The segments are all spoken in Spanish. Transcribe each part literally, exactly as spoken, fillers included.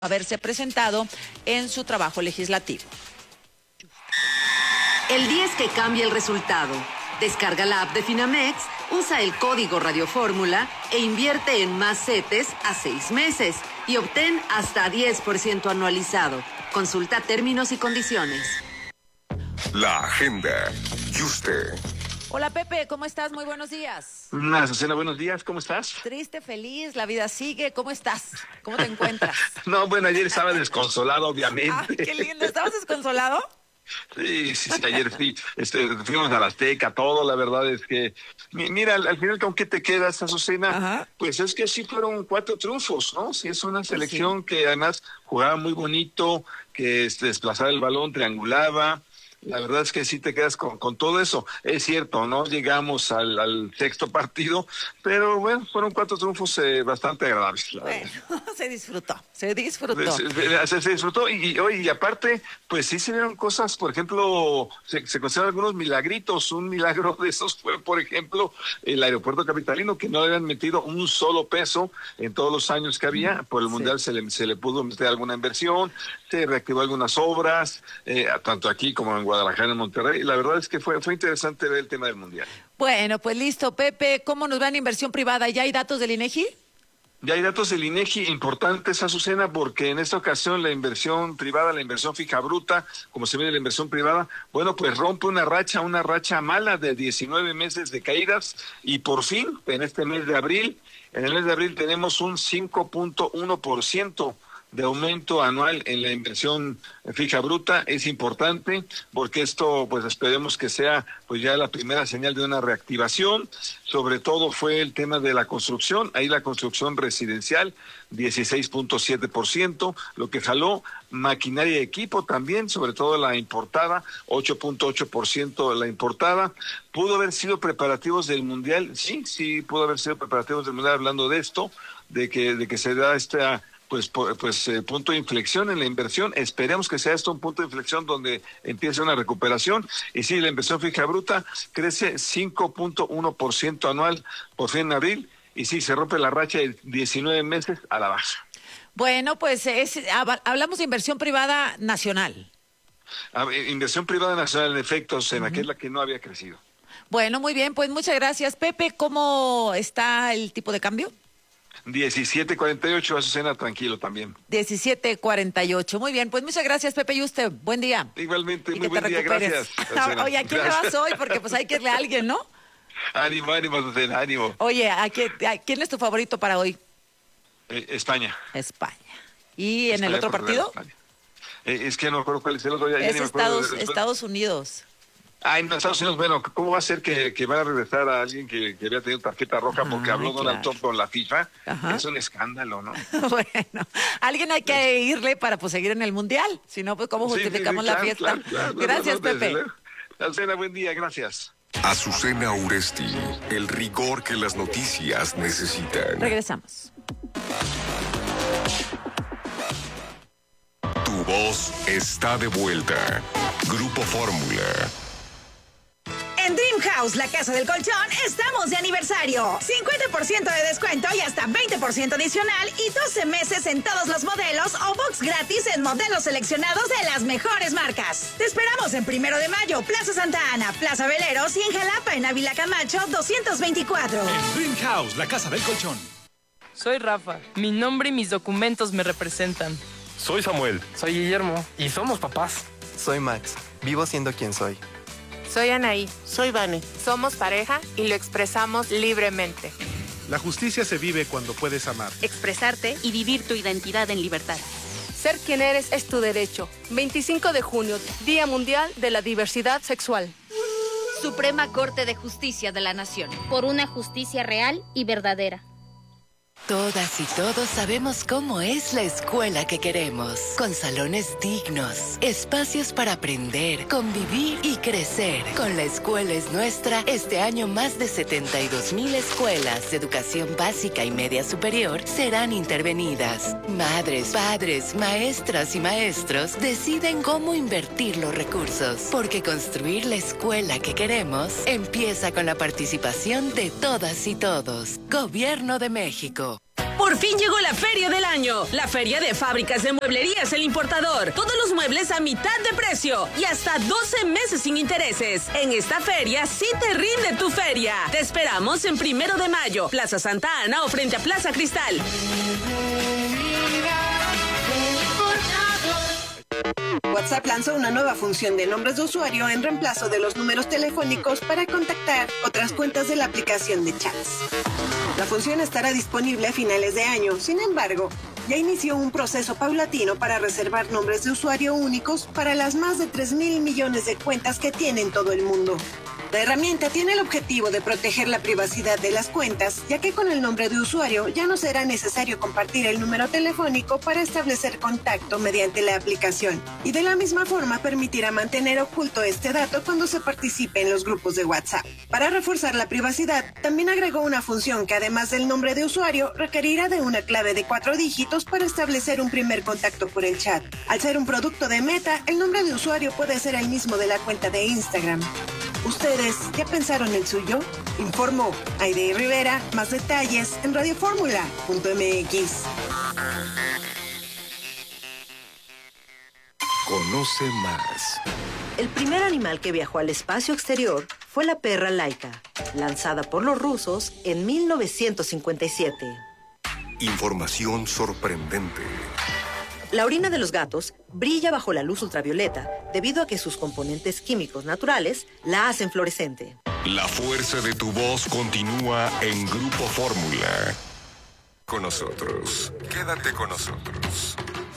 haberse presentado en su trabajo legislativo. El día es que cambia el resultado. Descarga la app de Finamex, usa el código Radio Fórmula e invierte en más CETES a seis meses y obtén hasta diez por ciento anualizado. Consulta términos y condiciones. La agenda. Y usted. Hola Pepe, ¿cómo estás? Muy buenos días. Hola Susana, buenos días, ¿cómo estás? Triste, feliz, la vida sigue. ¿Cómo estás? ¿Cómo te encuentras? No, bueno, ayer estaba desconsolado, obviamente. Ah, qué lindo. ¿Estabas desconsolado? Sí, sí, sí, ayer fui, este, fuimos a la Azteca, todo, la verdad es que, mira, al, al final, ¿con qué te quedas, Azucena? Ajá. Pues es que sí fueron cuatro triunfos, ¿no? Sí, es una selección sí. que además jugaba muy bonito, que este, desplazaba el balón, triangulaba. La verdad es que sí te quedas con, con todo eso. Es cierto, no llegamos al, al sexto partido, pero bueno, fueron cuatro triunfos eh, bastante agradables. La bueno, verdad. se disfrutó, se disfrutó. Se, se, se disfrutó y, y, oye, y aparte, pues sí se vieron cosas, por ejemplo, se, se consideran algunos milagritos. Un milagro de esos fue, por ejemplo, el aeropuerto capitalino, que no le habían metido un solo peso en todos los años que había. Por el sí. Mundial se le, se le pudo meter alguna inversión, se reactivó algunas obras, eh, tanto aquí como en Guadalajara, en Monterrey. La verdad es que fue, fue interesante ver el tema del Mundial. Bueno, pues listo, Pepe, ¿cómo nos va en inversión privada? ¿Ya hay datos del INEGI? Ya hay datos del INEGI importantes, Azucena, porque en esta ocasión la inversión privada, la inversión fija bruta, como se ve la inversión privada, bueno, pues rompe una racha, una racha mala de diecinueve meses de caídas y por fin, en este mes de abril, en el mes de abril tenemos un cinco punto uno por ciento de aumento anual en la inversión fija bruta. Es importante porque esto, pues esperemos que sea pues ya la primera señal de una reactivación. Sobre todo fue el tema de la construcción, ahí la construcción residencial, dieciséis punto siete por ciento, lo que jaló maquinaria y equipo también, sobre todo la importada, ocho punto ocho por ciento la importada. ¿Pudo haber sido preparativos del Mundial? Sí, sí, pudo haber sido preparativos del Mundial, hablando de esto, de que, de que se da esta pues pues eh, punto de inflexión en la inversión. Esperemos que sea esto un punto de inflexión donde empiece una recuperación. Y sí, la inversión fija bruta crece cinco punto uno por ciento anual por fin en abril. Y sí, se rompe la racha de diecinueve meses a la baja. Bueno, pues es, hablamos de inversión privada nacional. A ver, inversión privada nacional, en efectos, en uh-huh. aquella que no había crecido. Bueno, muy bien, pues muchas gracias. Pepe, ¿cómo está el tipo de cambio? diecisiete cuarenta y ocho, Azucena, tranquilo también. diecisiete cuarenta y ocho, muy bien, pues muchas gracias, Pepe, y usted, buen día. Igualmente, y muy buen día, gracias. Oye, ¿a quién gracias. le vas hoy? Porque pues hay que irle a alguien, ¿no? Ánimo, ánimo, Azucena, ánimo. Oye, ¿a quién, a quién es tu favorito para hoy? Eh, España. España. ¿Y España, en el otro partido? Eh, es que no me acuerdo cuál es el otro. Ya, es ya Estados, de... Estados Unidos. Ay, no, Estados Unidos, bueno, ¿cómo va a ser que, que van a regresar a alguien que, que había tenido tarjeta roja porque ah, habló claro. Donald Trump con la FIFA? Ajá. Es un escándalo, ¿no? Bueno, alguien hay que irle para pues seguir en el Mundial, si no, pues ¿cómo justificamos sí, sí, sí, la claro, fiesta? Claro, claro, gracias, no, no, Pepe. Azucena, buen día, gracias. Azucena Uresti, el rigor que las noticias necesitan. Regresamos. Tu voz está de vuelta. Grupo Fórmula. En Dream House, la casa del colchón, estamos de aniversario. cincuenta por ciento de descuento y hasta veinte por ciento adicional y doce meses en todos los modelos o box gratis en modelos seleccionados de las mejores marcas. Te esperamos en Primero de Mayo, Plaza Santa Ana, Plaza Veleros y en Jalapa, en Ávila Camacho, doscientos veinticuatro. En Dream House, la casa del colchón. Soy Rafa. Mi nombre y mis documentos me representan. Soy Samuel. Soy Guillermo. Y somos papás. Soy Max. Vivo siendo quien soy. Soy Anaí. Soy Vane. Somos pareja y lo expresamos libremente. La justicia se vive cuando puedes amar. Expresarte y vivir tu identidad en libertad. Ser quien eres es tu derecho. veinticinco de junio, Día Mundial de la Diversidad Sexual. Suprema Corte de Justicia de la Nación. Por una justicia real y verdadera. Todas y todos sabemos cómo es la escuela que queremos, con salones dignos, espacios para aprender, convivir y crecer. Con La Escuela es Nuestra, este año más de setenta y dos mil escuelas de educación básica y media superior serán intervenidas. Madres, padres, maestras y maestros deciden cómo invertir los recursos, porque construir la escuela que queremos empieza con la participación de todas y todos. Gobierno de México. Por fin llegó la feria del año, la feria de fábricas de mueblerías El Importador. Todos los muebles a mitad de precio y hasta doce meses sin intereses. En esta feria sí te rinde tu feria. Te esperamos en Primero de Mayo, Plaza Santa Ana o frente a Plaza Cristal. WhatsApp lanzó una nueva función de nombres de usuario en reemplazo de los números telefónicos para contactar otras cuentas de la aplicación de chats. La función estará disponible a finales de año, sin embargo, ya inició un proceso paulatino para reservar nombres de usuario únicos para las más de tres mil millones de cuentas que tiene en todo el mundo. La herramienta tiene el objetivo de proteger la privacidad de las cuentas, ya que con el nombre de usuario ya no será necesario compartir el número telefónico para establecer contacto mediante la aplicación, y de la misma forma permitirá mantener oculto este dato cuando se participe en los grupos de WhatsApp. Para reforzar la privacidad, también agregó una función que además del nombre de usuario, requerirá de una clave de cuatro dígitos para establecer un primer contacto por el chat. Al ser un producto de Meta, el nombre de usuario puede ser el mismo de la cuenta de Instagram. ¿Ustedes ya pensaron el suyo? Informó Aide Rivera. Más detalles en radio fórmula punto m x. Conoce más. El primer animal que viajó al espacio exterior fue la perra Laika, lanzada por los rusos en mil novecientos cincuenta y siete. Información sorprendente. La orina de los gatos brilla bajo la luz ultravioleta debido a que sus componentes químicos naturales la hacen fluorescente. La fuerza de tu voz continúa en Grupo Fórmula. Con nosotros. Quédate con nosotros.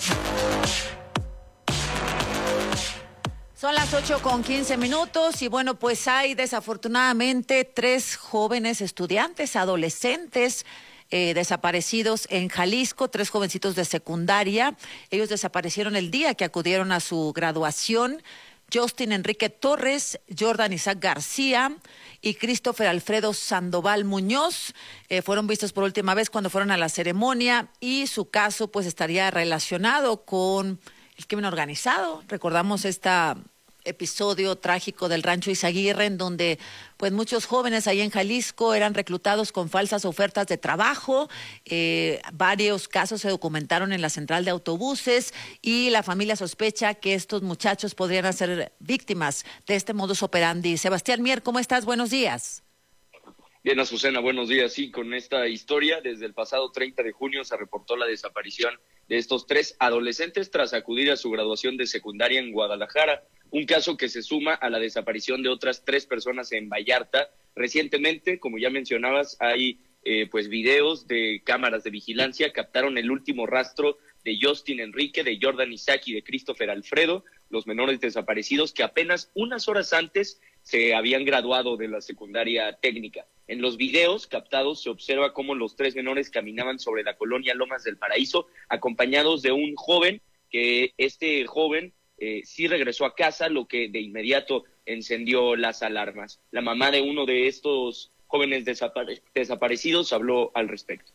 Son las ocho con quince minutos y bueno, pues hay desafortunadamente tres jóvenes estudiantes, adolescentes, Eh, desaparecidos en Jalisco, tres jovencitos de secundaria. Ellos desaparecieron el día que acudieron a su graduación. Justin Enrique Torres, Jordan Isaac García y Christopher Alfredo Sandoval Muñoz eh, fueron vistos por última vez cuando fueron a la ceremonia, y su caso pues estaría relacionado con el crimen organizado. Recordamos esta episodio trágico del Rancho Izaguirre, en donde pues muchos jóvenes ahí en Jalisco eran reclutados con falsas ofertas de trabajo. Eh, varios casos se documentaron en la central de autobuses, y la familia sospecha que estos muchachos podrían ser víctimas de este modus operandi. Sebastián Mier, ¿cómo estás? Buenos días. Bien, Azucena, buenos días. Sí, con esta historia, desde el pasado treinta de junio se reportó la desaparición de estos tres adolescentes tras acudir a su graduación de secundaria en Guadalajara. Un caso que se suma a la desaparición de otras tres personas en Vallarta. Recientemente, como ya mencionabas, hay eh, pues videos de cámaras de vigilancia, captaron el último rastro de Justin Enrique, de Jordan Isaac y de Christopher Alfredo, los menores desaparecidos que apenas unas horas antes se habían graduado de la secundaria técnica. En los videos captados se observa cómo los tres menores caminaban sobre la colonia Lomas del Paraíso, acompañados de un joven, que este joven eh, sí regresó a casa, lo que de inmediato encendió las alarmas. La mamá de uno de estos jóvenes desapare- desaparecidos habló al respecto.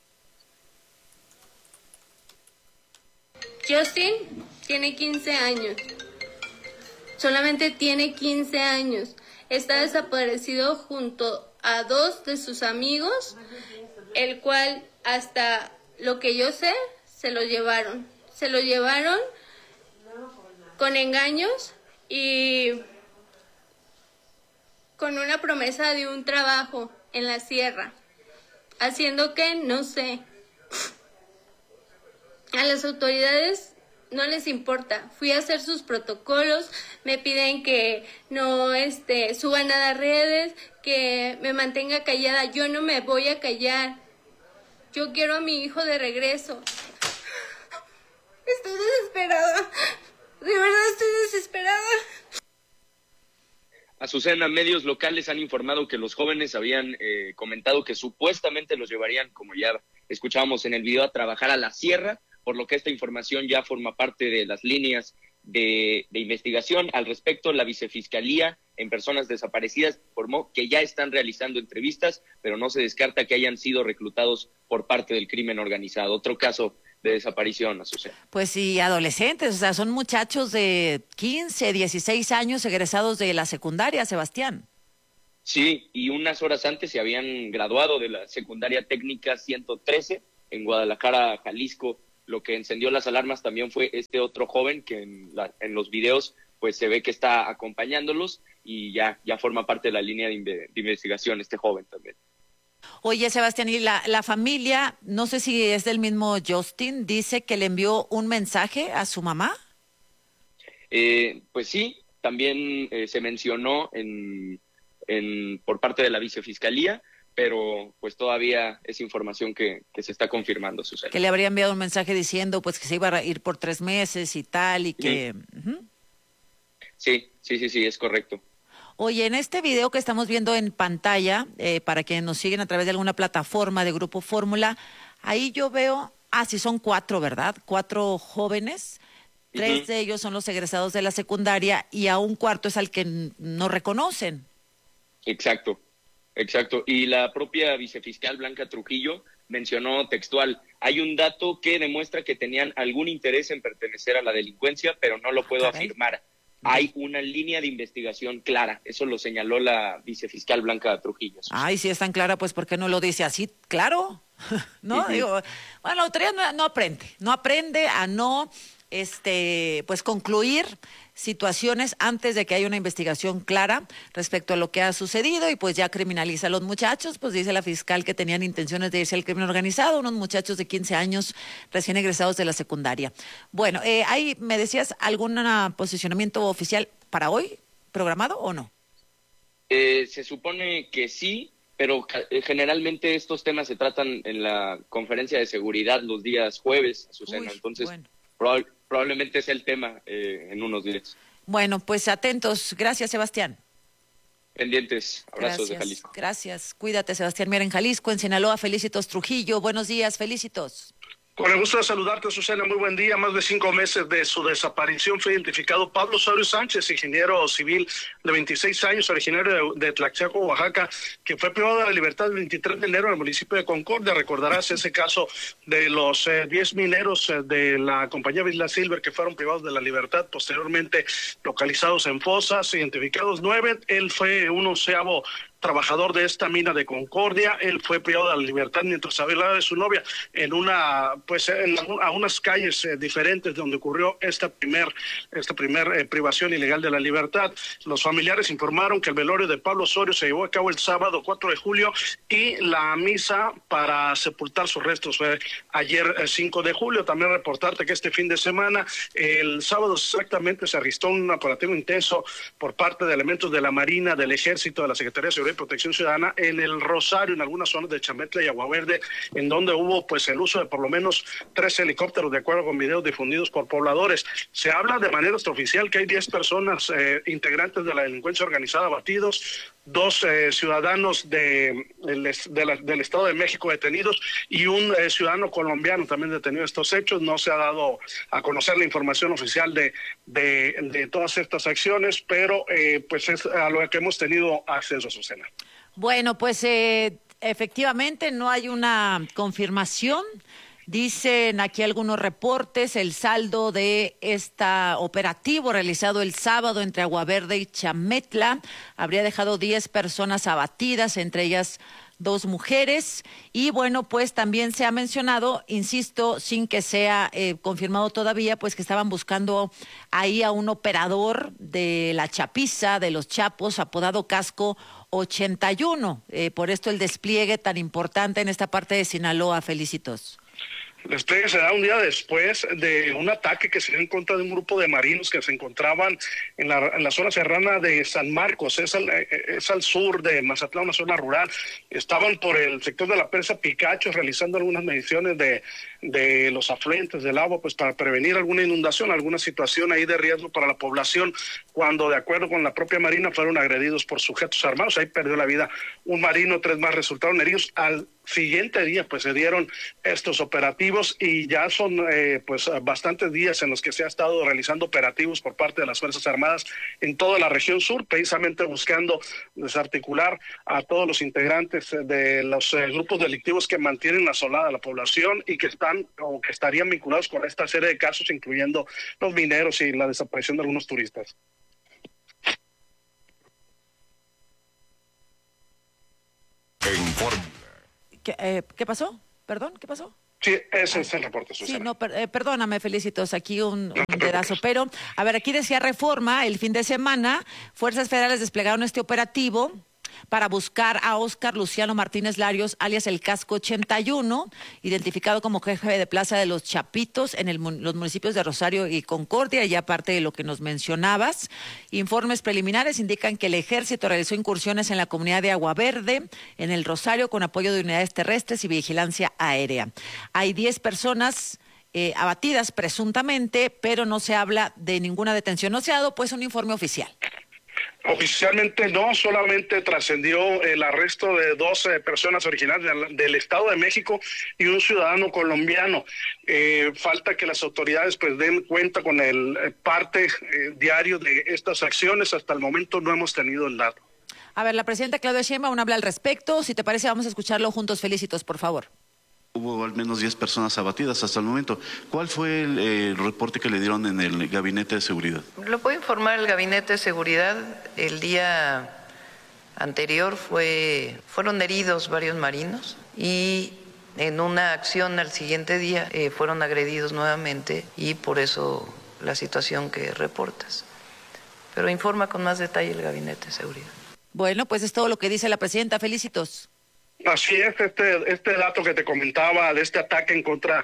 Justin tiene quince años. Solamente tiene quince años. Está desaparecido junto a dos de sus amigos, el cual, hasta lo que yo sé, se lo llevaron. Se lo llevaron con engaños y con una promesa de un trabajo en la sierra. Haciendo que, no sé, a las autoridades no les importa. Fui a hacer sus protocolos, me piden que no este, suba nada a redes, que me mantenga callada. Yo no me voy a callar. Yo quiero a mi hijo de regreso. Estoy desesperada. De verdad estoy desesperada. Azucena, medios locales han informado que los jóvenes habían eh, comentado que supuestamente los llevarían, como ya escuchábamos en el video, a trabajar a la sierra, por lo que esta información ya forma parte de las líneas de, de investigación. Al respecto, la Vicefiscalía en Personas Desaparecidas informó que ya están realizando entrevistas, pero no se descarta que hayan sido reclutados por parte del crimen organizado. Otro caso de desaparición, Azucena. Pues sí, adolescentes, o sea, son muchachos de quince, dieciséis años egresados de la secundaria, Sebastián. Sí, y unas horas antes se habían graduado de la secundaria técnica ciento trece, en Guadalajara, Jalisco. Lo que encendió las alarmas también fue este otro joven que en, la, en los videos pues se ve que está acompañándolos y ya, ya forma parte de la línea de, inve, de investigación este joven también. Oye, Sebastián, y la, la familia, no sé si es del mismo Justin, dice que le envió un mensaje a su mamá. Eh, pues sí, también eh, se mencionó en, en, por parte de la vicefiscalía, pero pues todavía es información que, que se está confirmando, Susana. Que le habría enviado un mensaje diciendo pues que se iba a ir por tres meses y tal, y que... Sí, uh-huh. sí, sí, sí, sí, es correcto. Oye, en este video que estamos viendo en pantalla, eh, para quienes nos siguen a través de alguna plataforma de Grupo Fórmula, ahí yo veo, ah, sí, son cuatro, ¿verdad? Cuatro jóvenes, tres uh-huh. de ellos son los egresados de la secundaria y a un cuarto es al que n- no reconocen. Exacto, exacto. Y la propia vicefiscal Blanca Trujillo mencionó textual, hay un dato que demuestra que tenían algún interés en pertenecer a la delincuencia, pero no lo puedo Caray. afirmar. Hay una línea de investigación clara, eso lo señaló la vicefiscal Blanca Trujillo. Ay, si es tan clara, pues ¿por qué no lo dice así? Claro, ¿no? Uh-huh. Digo, bueno, la autoridad no, no aprende, no aprende a no, este, pues concluir situaciones antes de que haya una investigación clara respecto a lo que ha sucedido y pues ya criminaliza a los muchachos, pues dice la fiscal que tenían intenciones de irse al crimen organizado, unos muchachos de quince años recién egresados de la secundaria. Bueno, eh, ahí me decías, ¿algún posicionamiento oficial para hoy programado o no? Eh, se supone que sí, pero generalmente estos temas se tratan en la conferencia de seguridad los días jueves, Azucena, entonces bueno. proba- probablemente sea el tema eh, en unos días. Bueno, pues atentos. Gracias, Sebastián. Pendientes. Abrazos gracias, de Jalisco. Gracias. Cuídate, Sebastián Mier en Jalisco, en Sinaloa. Felicitos Trujillo. Buenos días, Felicitos. Con el gusto de saludarte, Susana, muy buen día. Más de cinco meses de su desaparición fue identificado Pablo Osorio Sánchez, ingeniero civil de veintiséis años, originario de, de Tlaxiaco, Oaxaca, que fue privado de la libertad el veintitrés de enero en el municipio de Concordia. Recordarás ese caso de los eh, diez mineros eh, de la compañía Vizsla Silver que fueron privados de la libertad, posteriormente localizados en fosas, identificados nueve. Él fue un onceavo trabajador de esta mina de Concordia. Él fue privado de la libertad mientras hablaba de su novia en una, pues, en, a unas calles eh, diferentes donde ocurrió esta primer, esta primer eh, privación ilegal de la libertad. Los familiares informaron que el velorio de Pablo Osorio se llevó a cabo el sábado cuatro de julio y la misa para sepultar sus restos fue ayer eh, cinco de julio. También reportarte que este fin de semana, el sábado exactamente, se registró un operativo intenso por parte de elementos de la Marina, del Ejército, de la Secretaría de Seguridad y Protección Ciudadana en el Rosario, en algunas zonas de Chametla y Agua Verde, en donde hubo pues el uso de por lo menos tres helicópteros, de acuerdo con videos difundidos por pobladores. Se habla de manera extraoficial que hay diez personas eh, integrantes de la delincuencia organizada abatidos, dos eh, ciudadanos de, de, de la, del Estado de México detenidos y un eh, ciudadano colombiano también detenido en estos hechos. No se ha dado a conocer la información oficial de, de, de todas estas acciones, pero eh, pues es a lo que hemos tenido acceso, Susana. Bueno, pues eh, efectivamente no hay una confirmación. Dicen aquí algunos reportes, el saldo de este operativo realizado el sábado entre Agua Verde y Chametla habría dejado diez personas abatidas, entre ellas dos mujeres. Y bueno, pues también se ha mencionado, insisto, sin que sea eh, confirmado todavía, pues que estaban buscando ahí a un operador de la chapiza, de los Chapos, apodado Casco ochenta y uno. Eh, por esto el despliegue tan importante en esta parte de Sinaloa. Felicitos. El despliegue se da un día después de un ataque que se dio en contra de un grupo de marinos que se encontraban en la, en la zona serrana de San Marcos, es al, es al sur de Mazatlán, una zona rural. Estaban por el sector de la presa Picacho realizando algunas mediciones de, de los afluentes del agua, pues para prevenir alguna inundación, alguna situación ahí de riesgo para la población, cuando de acuerdo con la propia Marina fueron agredidos por sujetos armados. Ahí perdió la vida un marino, tres más resultaron heridos. Al siguiente día pues se dieron estos operativos y ya son eh, pues bastantes días en los que se ha estado realizando operativos por parte de las Fuerzas Armadas en toda la región sur, precisamente buscando desarticular a todos los integrantes de los eh, grupos delictivos que mantienen asolada a la población y que están o que estarían vinculados con esta serie de casos, incluyendo los mineros y la desaparición de algunos turistas. ¿Qué, eh, ¿Qué pasó? ¿Perdón? ¿Qué pasó? Sí, ese es el reporte, Susana. Sí, no, per, eh, perdóname, Felicitos, aquí un, un dedazo. Pero, a ver, aquí decía Reforma, el fin de semana, fuerzas federales desplegaron este operativo para buscar a Óscar Luciano Martínez Larios, alias el Casco ochenta y uno, identificado como jefe de Plaza de los Chapitos en el, los municipios de Rosario y Concordia, y aparte de lo que nos mencionabas. Informes preliminares indican que el ejército realizó incursiones en la comunidad de Agua Verde, en el Rosario, con apoyo de unidades terrestres y vigilancia aérea. Hay diez personas eh, abatidas presuntamente, pero no se habla de ninguna detención. No se ha dado pues un informe oficial. Oficialmente no, solamente trascendió el arresto de doce personas originarias del, del Estado de México y un ciudadano colombiano. Eh, falta que las autoridades pues den cuenta con el eh, parte eh, diario de estas acciones. Hasta el momento no hemos tenido el dato. A ver, la presidenta Claudia Sheinbaum habla al respecto. Si te parece, vamos a escucharlo juntos. Felicitos, por favor. Hubo al menos diez personas abatidas hasta el momento. ¿Cuál fue el, el reporte que le dieron en el Gabinete de Seguridad? Lo puede informar el Gabinete de Seguridad. El día anterior fue, fueron heridos varios marinos y en una acción al siguiente día eh, fueron agredidos nuevamente y por eso la situación que reportas. Pero informa con más detalle el Gabinete de Seguridad. Bueno, pues es todo lo que dice la presidenta. Felicitos. Así es, este, este dato que te comentaba de este ataque en contra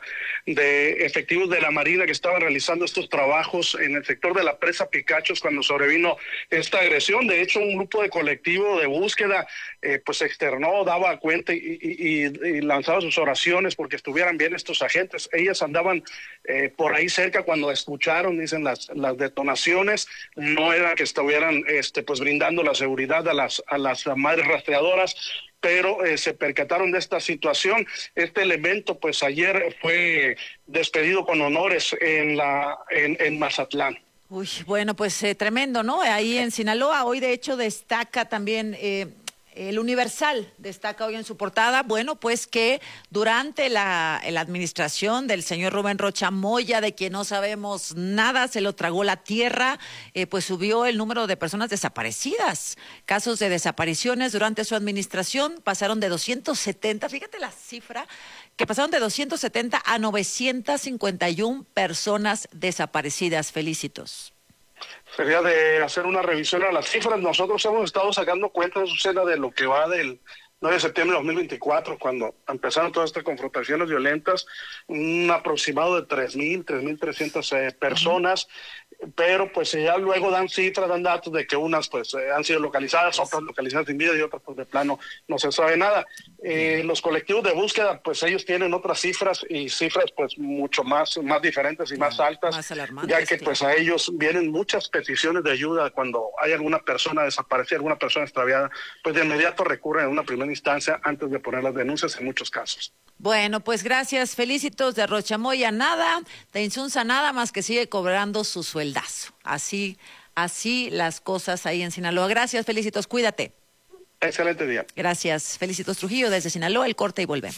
de efectivos de la Marina que estaban realizando estos trabajos en el sector de la presa Picachos cuando sobrevino esta agresión. De hecho, un grupo de colectivo de búsqueda eh, pues externó, daba cuenta y, y, y lanzaba sus oraciones porque estuvieran bien estos agentes. Ellas andaban eh, por ahí cerca cuando escucharon, dicen, las, las detonaciones. No era que estuvieran este, pues brindando la seguridad a las, a las madres rastreadoras, pero eh, se percataron de esta situación. Este elemento, pues ayer fue despedido con honores en la en, en Mazatlán. Uy, bueno, pues eh, tremendo, ¿no? Ahí en Sinaloa, hoy de hecho destaca también eh, el Universal, destaca hoy en su portada, bueno, pues que durante la, la administración del señor Rubén Rocha Moya, de quien no sabemos nada, se lo tragó la tierra, eh, pues subió el número de personas desaparecidas. Casos de desapariciones durante su administración pasaron de doscientos setenta, fíjate la cifra, que pasaron de doscientos setenta a novecientos cincuenta y una personas desaparecidas. Felicitos. Sería de hacer una revisión a las cifras. Nosotros hemos estado sacando cuentas, Susana, de lo que va del nueve de septiembre de dos mil veinticuatro, cuando empezaron todas estas confrontaciones violentas, un aproximado de tres mil, tres mil trescientas eh, personas, uh-huh. Pero pues ya luego dan cifras, dan datos de que unas pues eh, han sido localizadas, otras localizadas sin vida y otras pues de plano no se sabe nada. Eh, los colectivos de búsqueda pues ellos tienen otras cifras y cifras pues mucho más, más diferentes y más altas, más ya que pues a ellos vienen muchas peticiones de ayuda cuando hay alguna persona desaparecida, alguna persona extraviada, pues de inmediato recurren en una primera instancia antes de poner las denuncias en muchos casos. Bueno, pues gracias, Felicitos de Rocha Moya, nada, de Insunza nada más que sigue cobrando su sueldazo. Así, así las cosas ahí en Sinaloa. Gracias, Felicitos, cuídate. Excelente día. Gracias, Felicitos Trujillo desde Sinaloa, el corte y volvemos.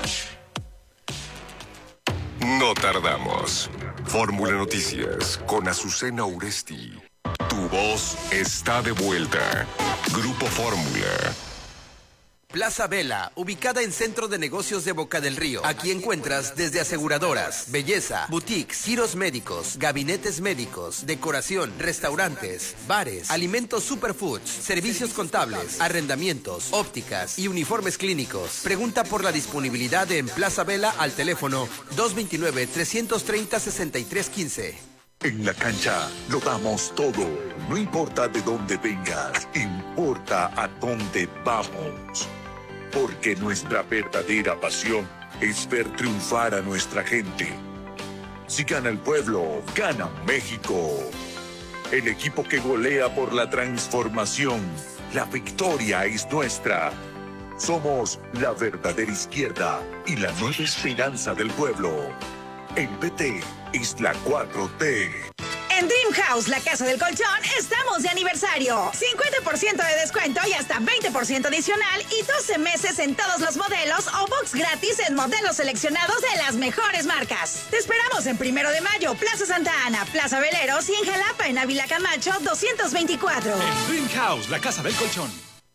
No tardamos. Fórmula Noticias con Azucena Uresti. Tu voz está de vuelta. Grupo Fórmula. Plaza Vela, ubicada en Centro de Negocios de Boca del Río. Aquí encuentras desde aseguradoras, belleza, boutiques, giros médicos, gabinetes médicos, decoración, restaurantes, bares, alimentos superfoods, servicios contables, arrendamientos, ópticas y uniformes clínicos. Pregunta por la disponibilidad en Plaza Vela al teléfono dos dos nueve, tres tres cero, seis tres uno cinco. En la cancha lo damos todo. No importa de dónde vengas, importa a dónde vamos. Porque nuestra verdadera pasión es ver triunfar a nuestra gente. Si gana el pueblo, gana México. El equipo que golea por la transformación. La victoria es nuestra. Somos la verdadera izquierda y la nueva esperanza del pueblo. En P T es la cuatro T. En Dream House, la casa del colchón, estamos de aniversario. cincuenta por ciento de descuento y hasta veinte por ciento adicional y doce meses en todos los modelos o box gratis en modelos seleccionados de las mejores marcas. Te esperamos en Primero de Mayo, Plaza Santa Ana, Plaza Veleros y en Jalapa, en Ávila Camacho, doscientos veinticuatro. En Dream House, la casa del colchón.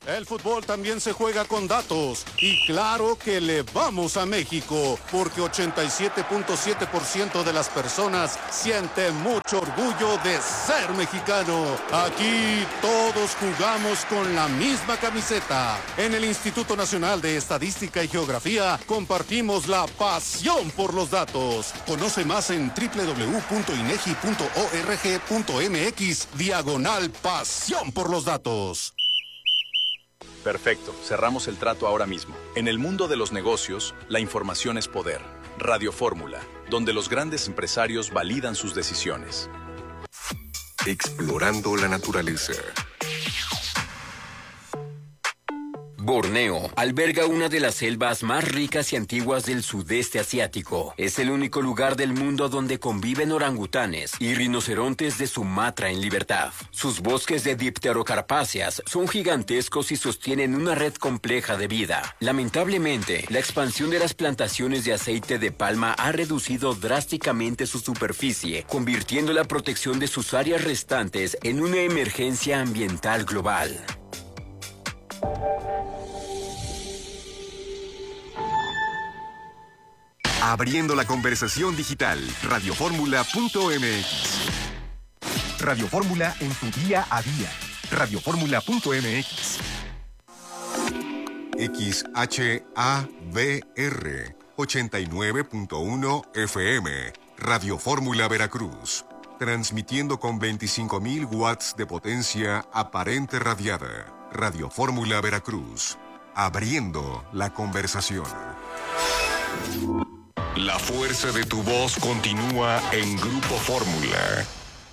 El fútbol también se juega con datos y claro que le vamos a México porque ochenta y siete punto siete por ciento de las personas sienten mucho orgullo de ser mexicano. Aquí todos jugamos con la misma camiseta. En el Instituto Nacional de Estadística y Geografía compartimos la pasión por los datos. Conoce más en doble u doble u doble u punto inegi punto org punto mx diagonal pasión por los datos. Perfecto, cerramos el trato ahora mismo. En el mundo de los negocios, la información es poder. Radio Fórmula, donde los grandes empresarios validan sus decisiones. Explorando la naturaleza. Borneo alberga una de las selvas más ricas y antiguas del sudeste asiático. Es el único lugar del mundo donde conviven orangutanes y rinocerontes de Sumatra en libertad. Sus bosques de dipterocarpáceas son gigantescos y sostienen una red compleja de vida. Lamentablemente, la expansión de las plantaciones de aceite de palma ha reducido drásticamente su superficie, convirtiendo la protección de sus áreas restantes en una emergencia ambiental global. Abriendo la conversación digital, radio fórmula punto m x. Radio Fórmula en tu día a día. radio fórmula punto m x. X H A V R ochenta y nueve punto uno F M. Radio Fórmula Veracruz. Transmitiendo con veinticinco mil watts de potencia aparente radiada. Radio Fórmula Veracruz. Abriendo la conversación. La fuerza de tu voz continúa en Grupo Fórmula.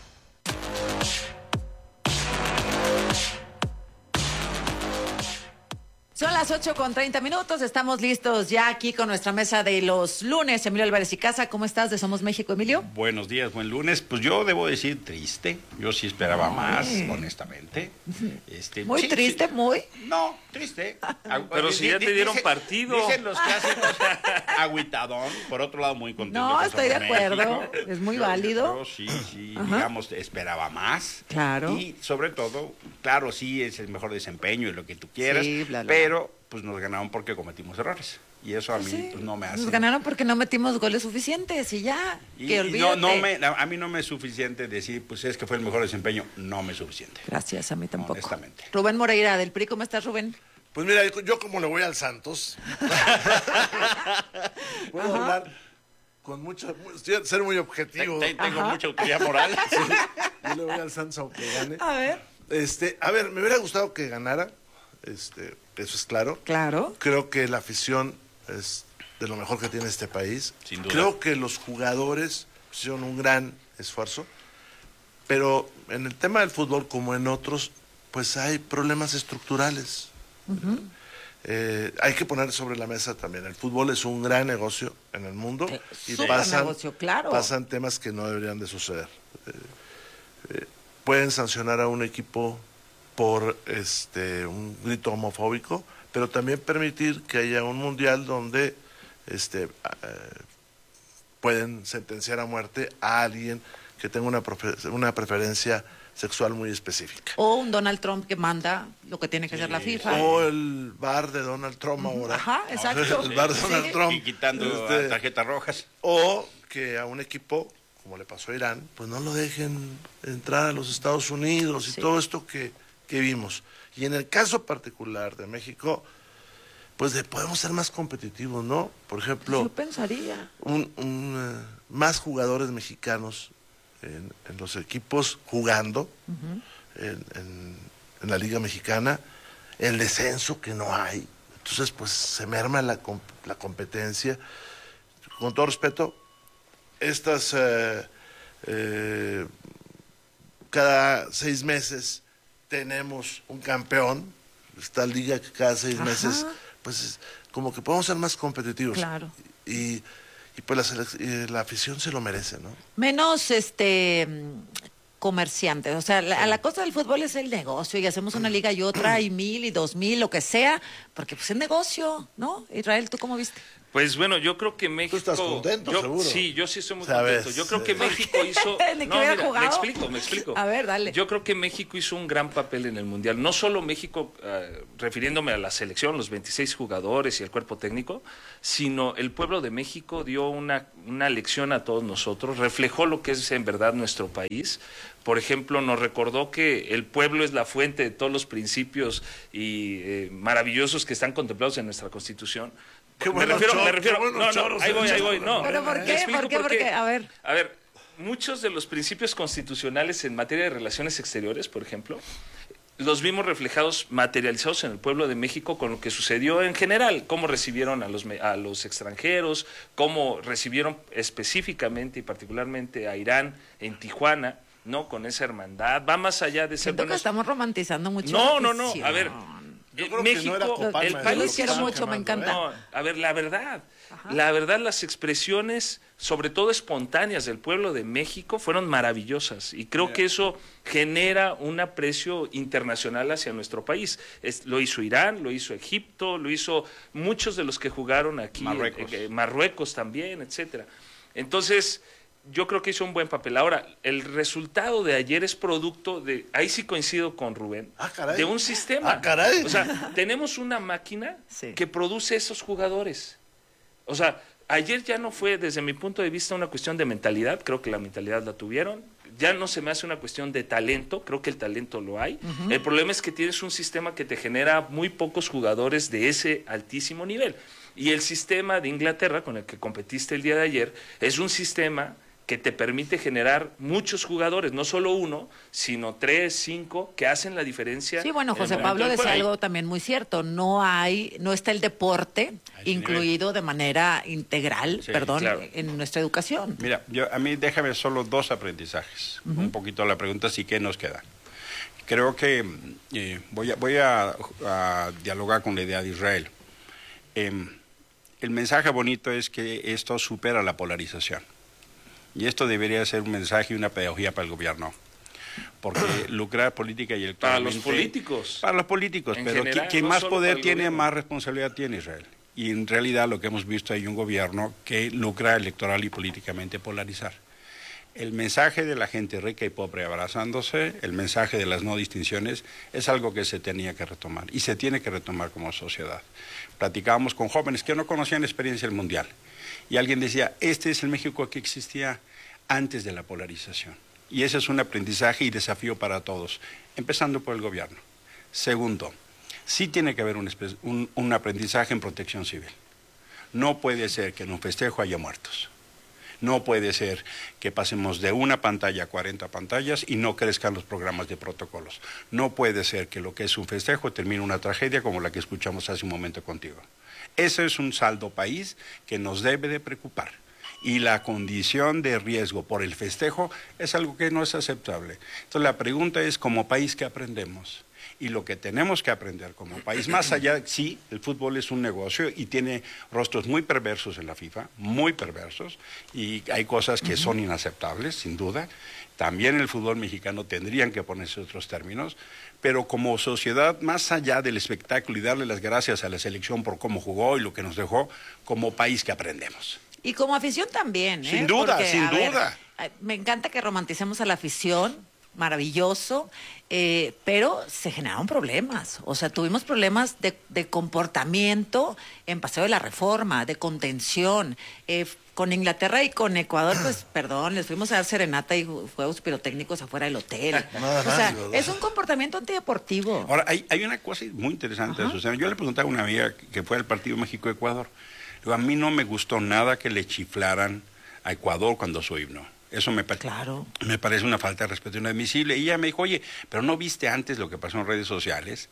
Son las ocho con treinta minutos, estamos listos ya aquí con nuestra mesa de los lunes. Emilio Álvarez y Casa, ¿cómo estás de Somos México, Emilio? Buenos días, buen lunes. Pues yo debo decir triste, yo sí esperaba Ay. más, honestamente. Este, muy sí, triste, sí. muy. No, triste. Pero si ya te dieron dice, partido. Dicen los clásicos, agüitadón, por otro lado muy contento. No, con estoy de México. acuerdo, es muy yo, válido. Yo sí, sí, Ajá. digamos, esperaba más. Claro. Y sobre todo, claro, sí, es el mejor desempeño y lo que tú quieras, sí, bla, bla. pero pues nos ganaron porque cometimos errores. Y eso a mí sí. pues, no me hace. Nos ganaron porque no metimos goles suficientes y ya. Y, que y olvídate. no, no me, a mí no me es suficiente decir, pues es que fue el mejor desempeño. No me es suficiente. Gracias, a mí tampoco. Honestamente. Rubén Moreira, del P R I, ¿cómo estás, Rubén? Pues mira, yo como le voy al Santos, puedo Ajá. hablar con mucho, ser muy objetivo. Tengo Ajá. mucha autoridad moral. Sí, yo le voy al Santos aunque gane. A ver. Este, a ver, me hubiera gustado que ganara, este, eso es claro. Claro. Creo que la afición es de lo mejor que tiene este país. Sin duda. Creo que los jugadores hicieron un gran esfuerzo, pero en el tema del fútbol, como en otros, pues hay problemas estructurales. Uh-huh. eh, hay que poner sobre la mesa también, el fútbol es un gran negocio en el mundo eh, y pasan, negocio, claro. pasan temas que no deberían de suceder. Eh, eh, pueden sancionar a un equipo por este un grito homofóbico, pero también permitir que haya un mundial donde este eh, pueden sentenciar a muerte a alguien que tenga una, una preferencia sexual muy específica. O un Donald Trump que manda lo que tiene que sí, hacer la FIFA. O el bar de Donald Trump ahora. Ajá, exacto. El bar de Donald sí. Trump. Y quitando este, tarjetas rojas. O que a un equipo, como le pasó a Irán, pues no lo dejen entrar a los Estados Unidos y sí. todo esto que, que vimos. Y en el caso particular de México, pues de, podemos ser más competitivos, ¿no? Por ejemplo, yo pensaría. Un, un, uh, más jugadores mexicanos En, en los equipos jugando uh-huh. en, en, en la Liga Mexicana, el descenso que no hay, entonces pues se merma la, la competencia. Con todo respeto, estas eh, eh, cada seis meses tenemos un campeón, esta liga que cada seis Ajá. meses, pues como que podemos ser más competitivos. Claro. Y Y pues la, la afición se lo merece, ¿no? Menos este comerciantes, o sea, la, a la costa del fútbol es el negocio y hacemos una liga y otra y mil y dos mil, lo que sea, porque pues es negocio, ¿no? Israel, ¿tú cómo viste? Pues bueno, yo creo que México... Tú estás contento, yo, seguro. Sí, yo sí estoy muy ¿Sabes? contento. Yo creo que México hizo... Ni que no, hubiera mira, jugado. me explico, me explico. A ver, dale. Yo creo que México hizo un gran papel en el Mundial. No solo México, uh, refiriéndome a la selección, los veintiséis jugadores y el cuerpo técnico, sino el pueblo de México dio una, una lección a todos nosotros, reflejó lo que es en verdad nuestro país. Por ejemplo, nos recordó que el pueblo es la fuente de todos los principios y eh, maravillosos que están contemplados en nuestra Constitución. Qué me buenos refiero, me chorros, refiero, qué buenos no, no, chorros ahí el voy, ahí chorro. voy, no. ¿Pero por Me qué? explico ¿Por qué? Porque, a ver. A ver, muchos de los principios constitucionales en materia de relaciones exteriores, por ejemplo, los vimos reflejados, materializados en el pueblo de México con lo que sucedió en general, cómo recibieron a los, a los extranjeros, cómo recibieron específicamente y particularmente a Irán en Tijuana, ¿no? Con esa hermandad, va más allá de ser Siento que buenos... estamos romantizando mucho. No, la no, no, afición. a ver, Yo creo México, que no era Copán, el maestro, país Yo los quiero es- mucho, me encanta. No, a ver, la verdad, la verdad, las expresiones, sobre todo espontáneas del pueblo de México, fueron maravillosas y creo que eso genera un aprecio internacional hacia nuestro país. Es- lo hizo Irán, lo hizo Egipto, lo hizo muchos de los que jugaron aquí, Marruecos. eh, eh, Marruecos también, etcétera. Entonces, yo creo que hizo un buen papel. Ahora, el resultado de ayer es producto de, ahí sí coincido con Rubén, Ah, caray. de un sistema. Ah, caray. O sea, tenemos una máquina Sí. que produce esos jugadores. O sea, ayer ya no fue, desde mi punto de vista, una cuestión de mentalidad, creo que la mentalidad la tuvieron. Ya no se me hace una cuestión de talento, creo que el talento lo hay. Ujú. El problema es que tienes un sistema que te genera muy pocos jugadores de ese altísimo nivel. Y el sistema de Inglaterra, con el que competiste el día de ayer, es un sistema que te permite generar muchos jugadores, no solo uno, sino tres, cinco, que hacen la diferencia. Sí, bueno, en el José momento Pablo del decía juego. algo también muy cierto. No hay, no está el deporte incluido de manera integral, Sí, perdón, claro. en nuestra educación. Mira, yo, a mí déjame solo dos aprendizajes. Ujú. Un poquito la pregunta, sí, ¿qué nos queda? Creo que eh, voy, a, voy a, a dialogar con la idea de Israel. Em, el mensaje bonito es que esto supera la polarización. Y esto debería ser un mensaje y una pedagogía para el gobierno. Porque lucrar política y Para electoralmente... los políticos. Para los políticos, En pero general, qui- quien no más solo para poder el tiene, gobierno. más responsabilidad tiene Israel. Y en realidad lo que hemos visto hay un gobierno que lucra electoral y políticamente polarizar. El mensaje de la gente rica y pobre abrazándose, el mensaje de las no distinciones, es algo que se tenía que retomar y se tiene que retomar como sociedad. Platicábamos con jóvenes que no conocían la experiencia del Mundial y alguien decía, este es el México que existía antes de la polarización. Y ese es un aprendizaje y desafío para todos, empezando por el gobierno. Segundo, sí tiene que haber un, espe- un, un aprendizaje en protección civil. No puede ser que en un festejo haya muertos. No puede ser que pasemos de una pantalla a cuarenta pantallas y no crezcan los programas de protocolos. No puede ser que lo que es un festejo termine una tragedia como la que escuchamos hace un momento contigo. Ese es un saldo país que nos debe de preocupar. Y la condición de riesgo por el festejo es algo que no es aceptable. Entonces la pregunta es, como país, ¿qué aprendemos? Y lo que tenemos que aprender como país, más allá, sí, el fútbol es un negocio y tiene rostros muy perversos en la FIFA, muy perversos, y hay cosas que son inaceptables, sin duda. También en el fútbol mexicano tendrían que ponerse otros términos, pero como sociedad, más allá del espectáculo y darle las gracias a la selección por cómo jugó y lo que nos dejó, como país, ¿qué aprendemos? Y como afición también, ¿eh? Sin duda, Porque, sin a ver, duda. eh, me encanta que romanticemos a la afición, maravilloso, eh, pero se generaron problemas. O sea, tuvimos problemas de, de comportamiento en Paseo de la Reforma, de contención. Eh, con Inglaterra y con Ecuador, pues, perdón, les fuimos a dar serenata y juegos pirotécnicos afuera del hotel. Nada O sea, más, ¿verdad? es un comportamiento antideportivo. Ahora, hay, hay una cosa muy interesante, Ajá. Susana. Yo le preguntaba a una amiga que fue al partido México-Ecuador. Digo, a mí no me gustó nada que le chiflaran a Ecuador cuando su himno. Eso me, pa- me parece una falta de respeto inadmisible. Y ella me dijo, oye, pero ¿no viste antes lo que pasó en redes sociales?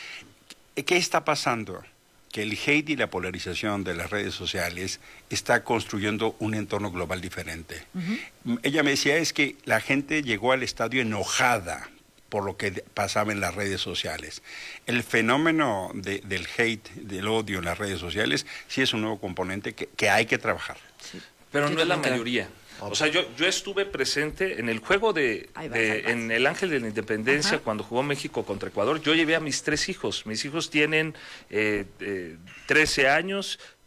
¿Qué está pasando? Que el hate y la polarización de las redes sociales está construyendo un entorno global diferente. Ella me decía, es que la gente llegó al estadio enojada por lo que pasaba en las redes sociales. El fenómeno de- del hate, del odio en las redes sociales, sí es un nuevo componente que, que hay que trabajar. Pero Sí, no es la también creo. mayoría. O sea, yo, yo estuve presente en el juego de, Ahí vas, de- ahí vas. en el Ángel de la Independencia Ajá. cuando jugó México contra Ecuador. Yo llevé a mis tres hijos. Mis hijos tienen eh, eh, trece años,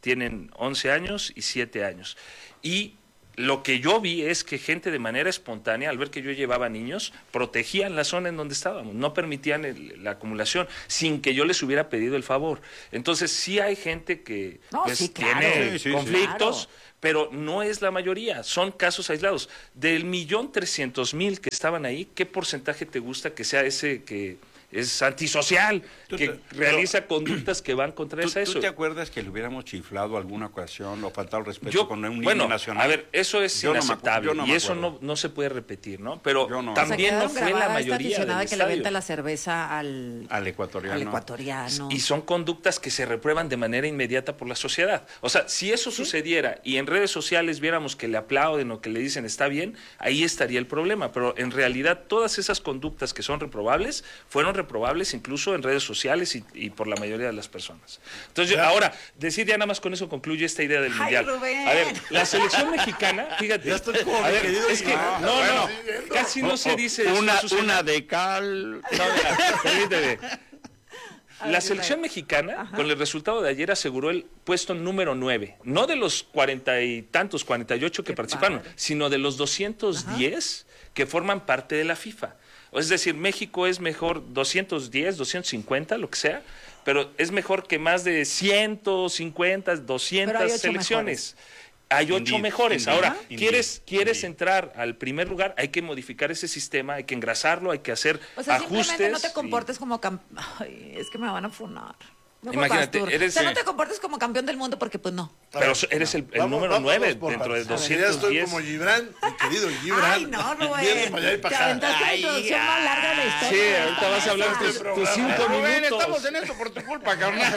tienen once años y siete años. Y lo que yo vi es que gente de manera espontánea, al ver que yo llevaba niños, protegían la zona en donde estábamos, no permitían el, la acumulación, sin que yo les hubiera pedido el favor. Entonces sí hay gente que No, pues, sí, claro. tiene Sí, sí, conflictos, claro. pero no es la mayoría, son casos aislados. Del millón trescientos mil que estaban ahí, ¿qué porcentaje te gusta que sea ese que es antisocial, Tú que te- realiza pero- conductas que van contra ¿Tú, esa eso? ¿Tú te acuerdas que le hubiéramos chiflado alguna ocasión o faltado el respeto Yo, con un niño bueno, nacional? a ver, eso es Yo no me acu- inaceptable yo no y me eso acuerdo. no, no se puede repetir, ¿no? Pero no. también no O sea, fue quedaron la grabada esta mayoría del aficionada que le estadio. venta la cerveza al, Al ecuatoriano. al ecuatoriano. Y son conductas que se reprueban de manera inmediata por la sociedad. O sea, si eso sucediera y en redes sociales viéramos que le aplauden o que le dicen está bien, ahí estaría el problema. Pero en realidad todas esas conductas que son reprobables fueron reprobables incluso en redes sociales y, y por la mayoría de las personas. Entonces, yo- ahora, decir ya nada más con eso concluye esta idea del Ay, Mundial. Rubén. A ver, la selección mexicana, fíjate. Ya estoy como a mi ver, querido es que, Iván. no, Bueno, no, siguiendo. casi no se dice Una, esto, Susana. una de cal. No, mira, permíteme. A La ver, selección Israel. mexicana, Ajá. con el resultado de ayer, aseguró el puesto número nueve. No de los cuarenta y tantos, cuarenta y ocho que Qué participaron, padre. sino de los doscientos diez que forman parte de la FIFA. Es decir, México es mejor doscientos diez, doscientos cincuenta, lo que sea, pero es mejor que más de ciento cincuenta, doscientas Pero hay ocho selecciones. Hay ocho Indeed, mejores. indeed, Ahora, indeed, ¿quieres, quieres indeed. entrar al primer lugar? Hay que modificar ese sistema, hay que engrasarlo, hay que hacer O sea, ajustes. simplemente no te y- comportes como campeón. Ay, es que me van a funar. Mejor Imagínate, Pastur. eres- O sea, no te comportes como campeón del mundo porque pues no. Pero eres el, el Vamos- número vámonos nueve por dentro de partes. A ver, Ya doscientos diez. estoy como Gibran, mi querido Gibran. Ay, no, Viene Rubén. para allá y Te para acá. aventaste la introducción más larga de la historia. Sí, de ahorita esta vas a hablar mesa. tus, tus cinco Rubén, minutos. estamos en esto por tu culpa, carnal.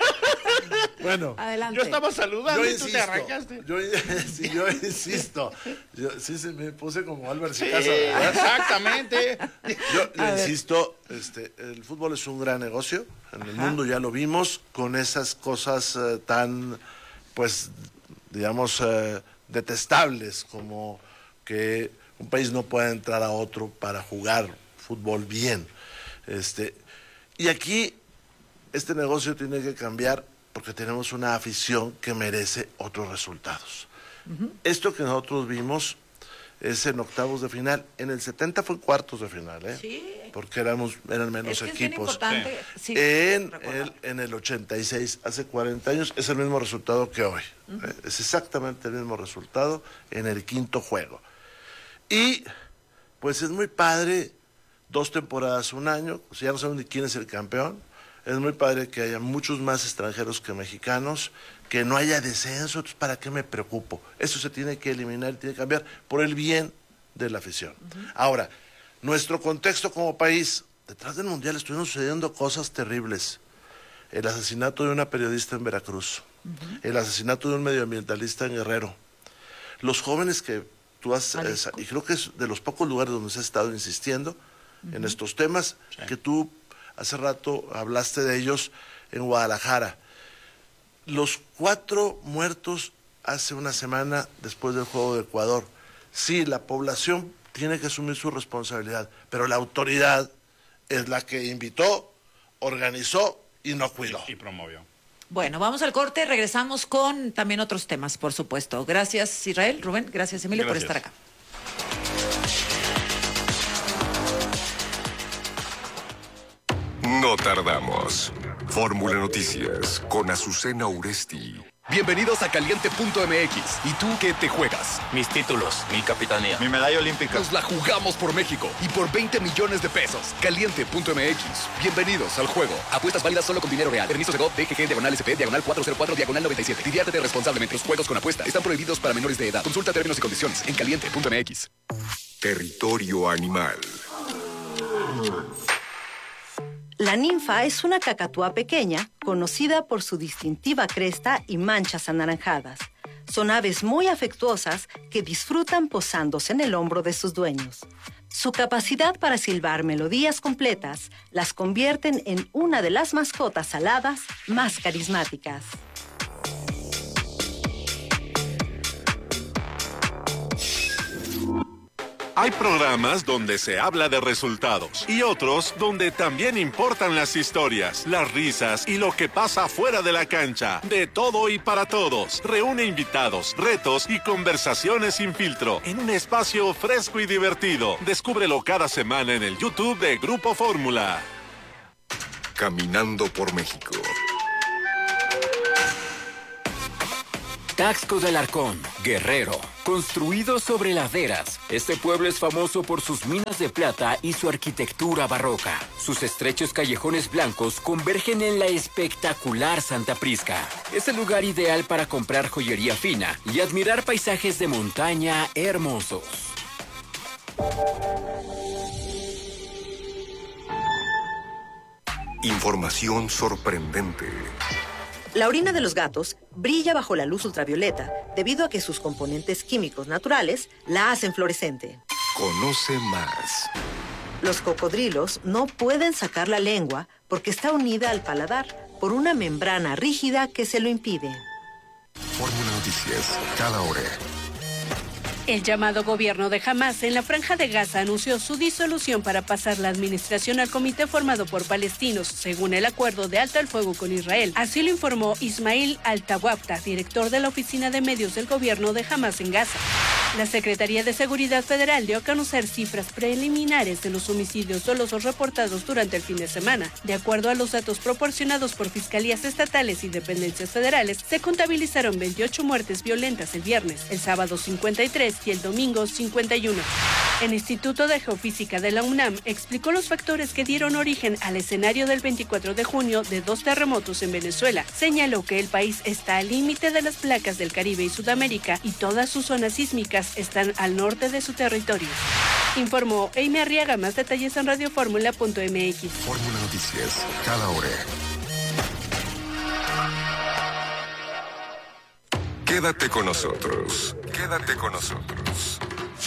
Bueno, Adelante. Yo estaba saludando yo y tú te insisto, arrancaste. yo, sí, yo insisto. Yo, sí, se me puse como Álvaro Sí, Casa, ¿verdad? exactamente. Yo A le ver. insisto, este, el fútbol es un gran negocio. En el mundo ya lo vimos con esas cosas eh, tan, pues, digamos, eh, detestables como que un país no pueda entrar a otro para jugar fútbol bien. Este, y aquí este negocio tiene que cambiar porque tenemos una afición que merece otros resultados. Esto que nosotros vimos es en octavos de final. En el setenta fue en cuartos de final, ¿eh? Sí. Porque éramos, eran menos Es que es bien equipos. importante. Sí, en, recordar. el, en el ochenta y seis, hace cuarenta años, es el mismo resultado que hoy. ¿eh? Es exactamente el mismo resultado en el quinto juego. Y pues es muy padre, dos temporadas, un año, o sea, ya no saben ni quién es el campeón. Es muy padre que haya muchos más extranjeros que mexicanos, que no haya descenso, entonces ¿para qué me preocupo? Eso se tiene que eliminar, tiene que cambiar por el bien de la afición. Ahora, nuestro contexto como país, detrás del Mundial estuvieron sucediendo cosas terribles. El asesinato de una periodista en Veracruz, el asesinato de un medioambientalista en Guerrero. Los jóvenes que tú has, eh, y creo que es de los pocos lugares donde se ha estado insistiendo en estos temas, que tú hace rato hablaste de ellos en Guadalajara. Los cuatro muertos hace una semana después del Juego de Ecuador. Sí, la población tiene que asumir su responsabilidad, pero la autoridad es la que invitó, organizó y no cuidó. Y promovió. Bueno, vamos al corte, regresamos con también otros temas, por supuesto. Gracias, Israel, Rubén, gracias, Emilio, Gracias. por estar acá. No tardamos. Fórmula Noticias con Azucena Uresti. Bienvenidos a Caliente punto M X. ¿Y tú qué te juegas? Mis títulos, mi capitanía. Mi medalla olímpica. Nos la jugamos por México y por veinte millones de pesos. Caliente punto M X. Bienvenidos al juego. Apuestas válidas solo con dinero real. Permiso de G O V, D G G, diagonal S P, diagonal cuatro cero cuatro, diagonal noventa y siete. Diviértete responsablemente. Los juegos con apuesta están prohibidos para menores de edad. Consulta términos y condiciones en Caliente punto M X. Territorio animal. La ninfa es una cacatúa pequeña, conocida por su distintiva cresta y manchas anaranjadas. Son aves muy afectuosas que disfrutan posándose en el hombro de sus dueños. Su capacidad para silbar melodías completas las convierten en una de las mascotas aladas más carismáticas. Hay programas donde se habla de resultados y otros donde también importan las historias, las risas y lo que pasa fuera de la cancha. De todo y para todos. Reúne invitados, retos y conversaciones sin filtro en un espacio fresco y divertido. Descúbrelo cada semana en el YouTube de Grupo Fórmula. Caminando por México. Taxco del Arcón, Guerrero. Construido sobre laderas, este pueblo es famoso por sus minas de plata y su arquitectura barroca. Sus estrechos callejones blancos convergen en la espectacular Santa Prisca. Es el lugar ideal para comprar joyería fina y admirar paisajes de montaña hermosos. Información sorprendente. La orina de los gatos brilla bajo la luz ultravioleta debido a que sus componentes químicos naturales la hacen fluorescente. Conoce más. Los cocodrilos no pueden sacar la lengua porque está unida al paladar por una membrana rígida que se lo impide. Fórmula Noticias, cada hora. El llamado gobierno de Hamás en la Franja de Gaza anunció su disolución para pasar la administración al comité formado por palestinos, según el acuerdo de alto el fuego con Israel. Así lo informó Ismail Al-Tawabta, director de la Oficina de Medios del Gobierno de Hamás en Gaza. La Secretaría de Seguridad Federal dio a conocer cifras preliminares de los homicidios dolosos reportados durante el fin de semana. De acuerdo a los datos proporcionados por fiscalías estatales y dependencias federales, se contabilizaron veintiocho muertes violentas el viernes, el sábado cincuenta y tres y el domingo cincuenta y uno. El Instituto de Geofísica de la UNAM explicó los factores que dieron origen al escenario del veinticuatro de junio de dos terremotos en Venezuela. Señaló que el país está al límite de las placas del Caribe y Sudamérica y todas sus zonas sísmicas están al norte de su territorio. Informó Amy Arriaga. Más detalles en radioformula punto m x. Fórmula Noticias, cada hora. Quédate con nosotros. Quédate con nosotros.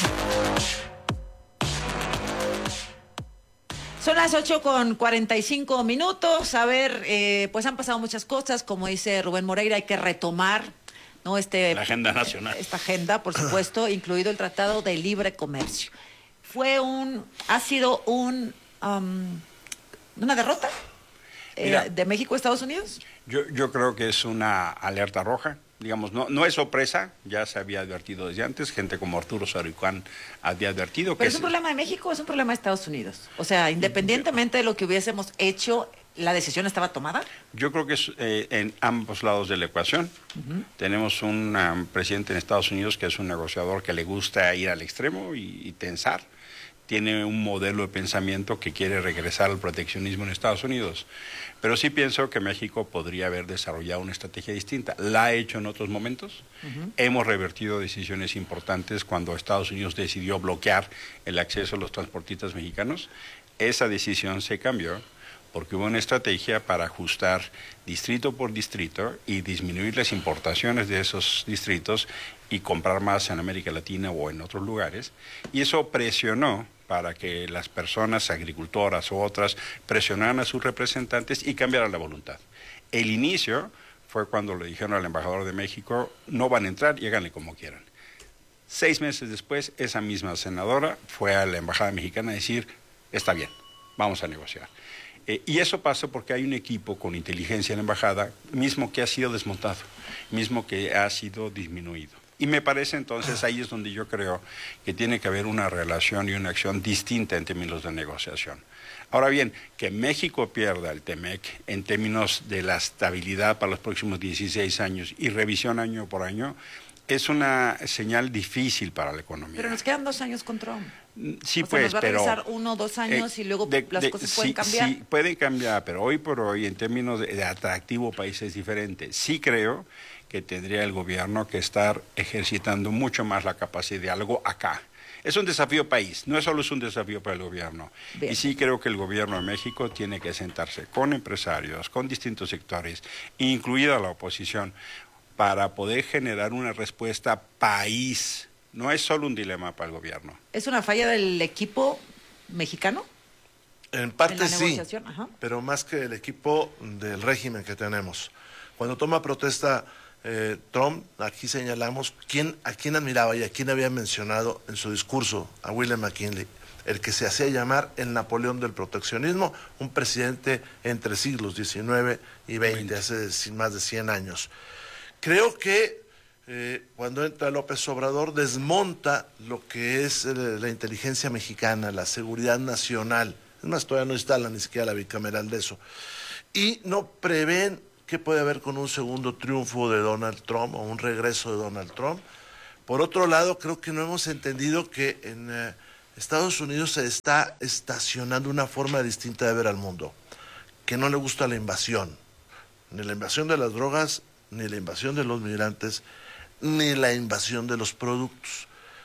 Son las ocho con cuarenta y cinco minutos. A ver, eh, pues han pasado muchas cosas. Como dice Rubén Moreira, hay que retomar, ¿no? Este, la agenda nacional. Esta agenda, por supuesto, incluido el Tratado de Libre Comercio. Fue un, ha sido un, um, una derrota eh, Mira, de México a Estados Unidos. Yo, yo creo que es una alerta roja. Digamos, no, no es sorpresa, ya se había advertido desde antes, gente como Arturo Sarucán había advertido. ¿Pero que es un problema de México o es un problema de Estados Unidos? O sea, independientemente de lo que hubiésemos hecho, ¿la decisión estaba tomada? Yo creo que es eh, en ambos lados de la ecuación. Uh-huh. Tenemos un um, presidente en Estados Unidos que es un negociador que le gusta ir al extremo y, y tensar. Tiene un modelo de pensamiento que quiere regresar al proteccionismo en Estados Unidos. Pero sí pienso que México podría haber desarrollado una estrategia distinta. La ha hecho en otros momentos. Uh-huh. Hemos revertido decisiones importantes cuando Estados Unidos decidió bloquear el acceso a los transportistas mexicanos. Esa decisión se cambió porque hubo una estrategia para ajustar distrito por distrito y disminuir las importaciones de esos distritos y comprar más en América Latina o en otros lugares. Y eso presionó para que las personas agricultoras o otras presionaran a sus representantes y cambiaran la voluntad. El inicio fue cuando le dijeron al embajador de México, no van a entrar, lléganle como quieran. Seis meses después, esa misma senadora fue a la embajada mexicana a decir, está bien, vamos a negociar. Eh, y eso pasa porque hay un equipo con inteligencia en la embajada, mismo que ha sido desmontado, mismo que ha sido disminuido. Y me parece entonces, ahí es donde yo creo que tiene que haber una relación y una acción distinta en términos de negociación. Ahora bien, que México pierda el TEMEC en términos de la estabilidad para los próximos dieciséis años y revisión año por año, es una señal difícil para la economía. Pero nos quedan dos años con Trump. Sí, o sea, pues, nos va a pero... revisar uno o dos años eh, y luego de, las de, cosas sí, pueden cambiar. Sí, pueden cambiar, pero hoy por hoy, en términos de, de atractivo país es diferente. Sí creo que tendría el gobierno que estar ejercitando mucho más la capacidad de diálogo acá. Es un desafío país, no es solo es un desafío para el gobierno. Bien. Y sí creo que el gobierno de México tiene que sentarse con empresarios, con distintos sectores, incluida la oposición, para poder generar una respuesta país. No es solo un dilema para el gobierno. ¿Es una falla del equipo mexicano? En parte ¿En la sí, Ajá. pero más que el equipo del régimen que tenemos. Cuando toma protesta eh, Trump, aquí señalamos quién, a quién admiraba y a quién había mencionado en su discurso, a William McKinley, el que se hacía llamar el Napoleón del proteccionismo, un presidente entre siglos diecinueve y veinte, hace más de cien años. Creo que eh, cuando entra López Obrador desmonta lo que es eh, la inteligencia mexicana, la seguridad nacional. Es más, todavía no instala ni siquiera la bicameral de eso. Y no prevén qué puede haber con un segundo triunfo de Donald Trump o un regreso de Donald Trump. Por otro lado, creo que no hemos entendido que en eh, Estados Unidos se está estacionando una forma distinta de ver al mundo, que no le gusta la invasión, ni la invasión de las drogas, ni la invasión de los migrantes, ni la invasión de los productos.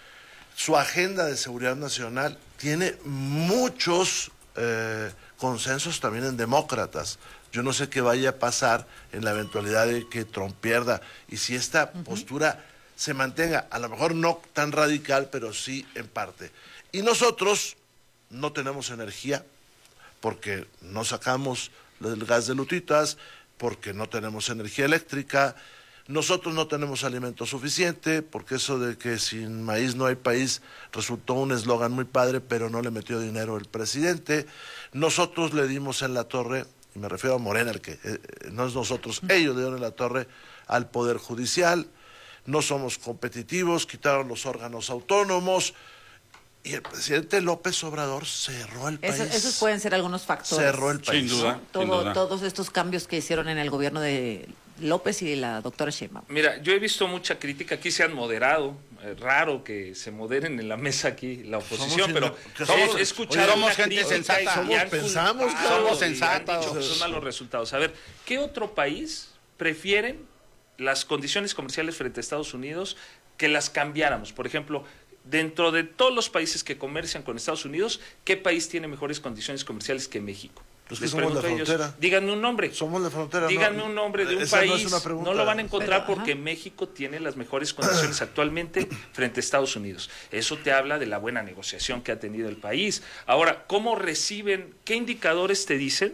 Su agenda de seguridad nacional tiene muchos eh, consensos también en demócratas. Yo no sé qué vaya a pasar en la eventualidad de que Trump pierda y si esta uh-huh. postura se mantenga, a lo mejor no tan radical, pero sí en parte. Y nosotros no tenemos energía porque no sacamos el gas de lutitas, porque no tenemos energía eléctrica, nosotros no tenemos alimento suficiente, porque eso de que sin maíz no hay país resultó un eslogan muy padre, pero no le metió dinero el presidente. Nosotros le dimos en la torre, y me refiero a Morena, el que eh, no es nosotros, ellos le dieron en la torre al Poder Judicial, no somos competitivos, quitaron los órganos autónomos, y el presidente López Obrador cerró el país. Eso, esos pueden ser algunos factores. Cerró el país. Sin duda, Todo, sin duda. Todos estos cambios que hicieron en el gobierno de López y de la doctora Sheinbaum. Mira, yo he visto mucha crítica, aquí se han moderado, eh, raro que se moderen en la mesa aquí la oposición, Somos pero somos, he escuchado somos una gente crítica sensata, y somos, han pensamos, culpado somos y han sensatos. dicho que son malos resultados. A ver, ¿qué otro país prefieren las condiciones comerciales frente a Estados Unidos que las cambiáramos? Por ejemplo, dentro de todos los países que comercian con Estados Unidos, ¿qué país tiene mejores condiciones comerciales que México? Los que Les somos la pregunto a ellos, frontera. díganme un nombre. Somos la frontera. Díganme no, un nombre de un esa país. No, es una pregunta. No lo van a encontrar Pero, porque ajá. México tiene las mejores condiciones actualmente frente a Estados Unidos. Eso te habla de la buena negociación que ha tenido el país. Ahora, ¿cómo reciben? ¿Qué indicadores te dicen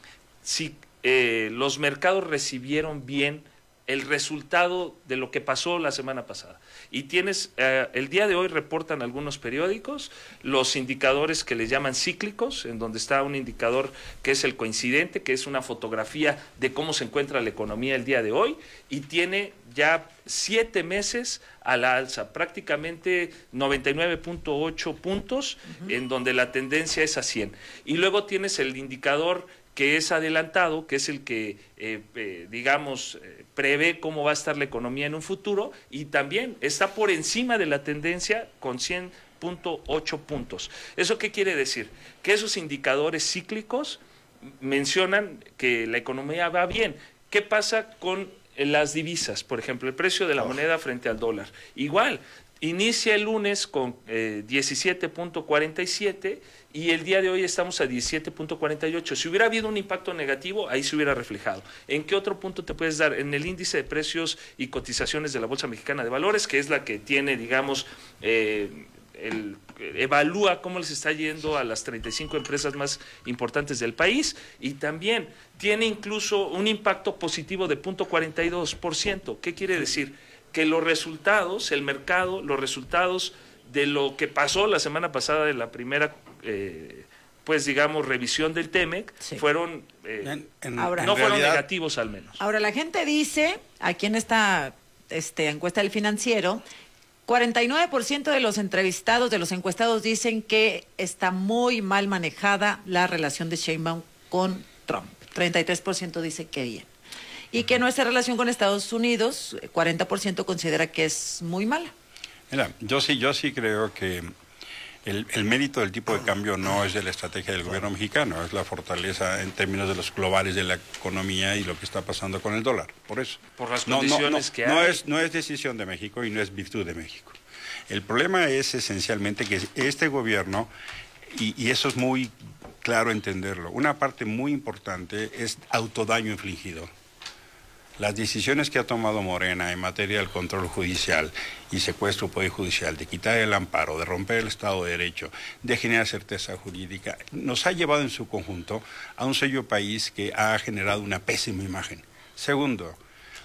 si eh, los mercados recibieron bien el resultado de lo que pasó la semana pasada? Y tienes, eh, el día de hoy reportan algunos periódicos los indicadores que les llaman cíclicos, en donde está un indicador que es el coincidente, que es una fotografía de cómo se encuentra la economía el día de hoy, y tiene ya siete meses a la alza, prácticamente noventa y nueve punto ocho puntos, uh-huh. en donde la tendencia es a cien. Y luego tienes el indicador que es adelantado, que es el que, eh, eh, digamos, eh, prevé cómo va a estar la economía en un futuro, y también está por encima de la tendencia con cien punto ocho puntos. ¿Eso qué quiere decir? Que esos indicadores cíclicos mencionan que la economía va bien. ¿Qué pasa con las divisas? Por ejemplo, el precio de la moneda frente al dólar. Igual, inicia el lunes con eh, diecisiete punto cuarenta y siete y el día de hoy estamos a diecisiete punto cuarenta y ocho. Si hubiera habido un impacto negativo, ahí se hubiera reflejado. ¿En qué otro punto te puedes dar? En el índice de precios y cotizaciones de la Bolsa Mexicana de Valores, que es la que tiene, digamos, eh, el, evalúa cómo les está yendo a las treinta y cinco empresas más importantes del país, y también tiene incluso un impacto positivo de cero punto cuarenta y dos por ciento. ¿Qué quiere decir? Que los resultados, el mercado, los resultados de lo que pasó la semana pasada de la primera, eh, pues digamos, revisión del Temec, sí. fueron, eh, en, en, Ahora, no en fueron realidad, negativos al menos. Ahora, la gente dice, aquí en esta este, encuesta del Financiero, cuarenta y nueve por ciento de los entrevistados, de los encuestados, dicen que está muy mal manejada la relación de Sheinbaum con Trump. treinta y tres por ciento dice que bien. Y que nuestra relación con Estados Unidos, cuarenta por ciento considera que es muy mala. Mira, yo sí, yo sí creo que el, el mérito del tipo de cambio no es de la estrategia del gobierno mexicano, es la fortaleza en términos de los globales de la economía y lo que está pasando con el dólar, por eso. Por las no, condiciones no, no, que no hay. Es, no es decisión de México y no es virtud de México. El problema es esencialmente que este gobierno, y, y eso es muy claro entenderlo, una parte muy importante es autodaño infligido. Las decisiones que ha tomado Morena en materia del control judicial y secuestro poder judicial, de quitar el amparo, de romper el Estado de Derecho, de generar certeza jurídica, nos ha llevado en su conjunto a un sello país que ha generado una pésima imagen. Segundo,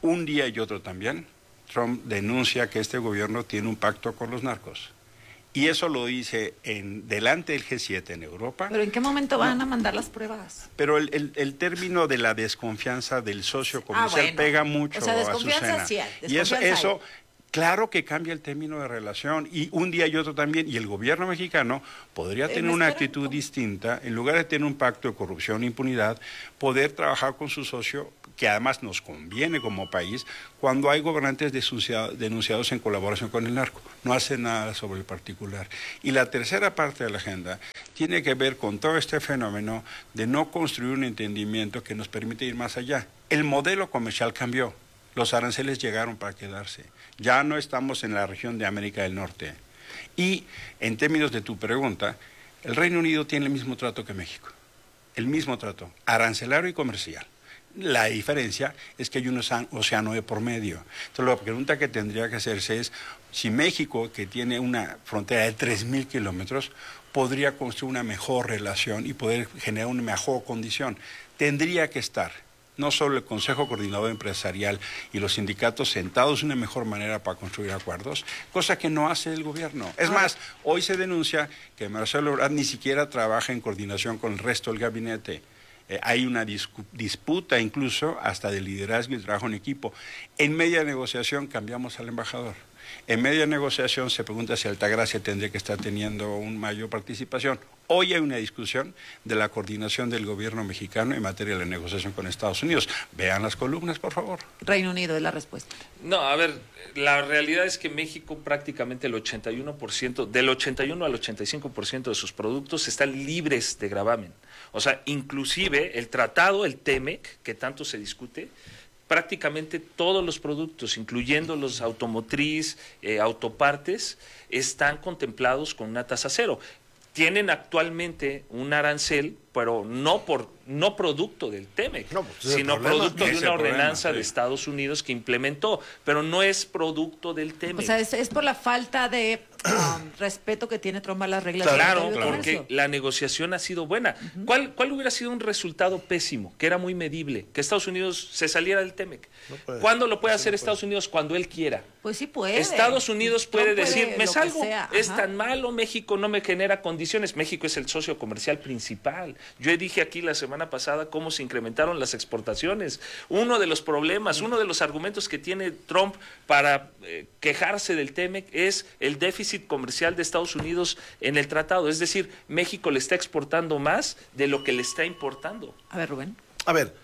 Un día y otro también, Trump denuncia que este gobierno tiene un pacto con los narcos. Y eso lo dice en, delante del G siete en Europa. ¿Pero en qué momento van a mandar las pruebas? Pero el, el, el término de la desconfianza del socio comercial ah, bueno. pega mucho o sea, desconfianza a Azucena. Sí hay, y eso, hay. eso, claro que cambia el término de relación. Y un día y otro también. Y el gobierno mexicano podría tener una actitud distinta. En lugar de tener un pacto de corrupción e impunidad, poder trabajar con su socio, que además nos conviene como país, cuando hay gobernantes denunciados en colaboración con el narco. No hace nada sobre el particular. Y la tercera parte de la agenda tiene que ver con todo este fenómeno de no construir un entendimiento que nos permite ir más allá. El modelo comercial cambió. Los aranceles llegaron para quedarse. Ya no estamos en la región de América del Norte. Y en términos de tu pregunta, el Reino Unido tiene el mismo trato que México. El mismo trato, arancelario y comercial. La diferencia es que hay un océano de por medio. Entonces, la pregunta que tendría que hacerse es si México, que tiene una frontera de tres mil kilómetros, podría construir una mejor relación y poder generar una mejor condición. Tendría que estar no solo el Consejo Coordinador Empresarial y los sindicatos sentados de una mejor manera para construir acuerdos, cosa que no hace el gobierno. Es más, hoy se denuncia que Marcelo Ebrard ni siquiera trabaja en coordinación con el resto del gabinete. Eh, hay una disputa incluso hasta de liderazgo y trabajo en equipo. En media negociación cambiamos al embajador. En media negociación se pregunta si Altagracia tendría que estar teniendo una mayor participación. Hoy hay una discusión de la coordinación del gobierno mexicano en materia de la negociación con Estados Unidos. Vean las columnas, por favor. Reino Unido es la respuesta. No, a ver, la realidad es que México prácticamente el ochenta y uno por ciento, del ochenta y uno al ochenta y cinco por ciento de sus productos están libres de gravamen. O sea, inclusive el tratado, el T M E C, que tanto se discute, prácticamente todos los productos, incluyendo los automotriz, eh, autopartes, están contemplados con una tasa cero. Tienen actualmente un arancel, pero no por no producto del T M E C, no, pues, sino producto de una ordenanza problema, sí. de Estados Unidos que implementó, pero no es producto del T M E C. O sea, es, es por la falta de um, respeto que tiene Trump a las reglas. Claro, del porque la negociación ha sido buena. Uh-huh. ¿Cuál, ¿Cuál hubiera sido un resultado pésimo, que era muy medible, que Estados Unidos se saliera del T M E C? No puede, ¿Cuándo lo puede hacer no Estados puede. Unidos? Cuando él quiera. Pues sí puede. Estados Unidos puede, puede decir, me salgo, es Ajá. tan malo, México no me genera condiciones. México es el socio comercial principal. Yo dije aquí la semana pasada cómo se incrementaron las exportaciones. Uno de los problemas, uno de los argumentos que tiene Trump para eh, quejarse del T M E C es el déficit comercial de Estados Unidos en el tratado. Es decir, México le está exportando más de lo que le está importando. A ver, Rubén. A ver,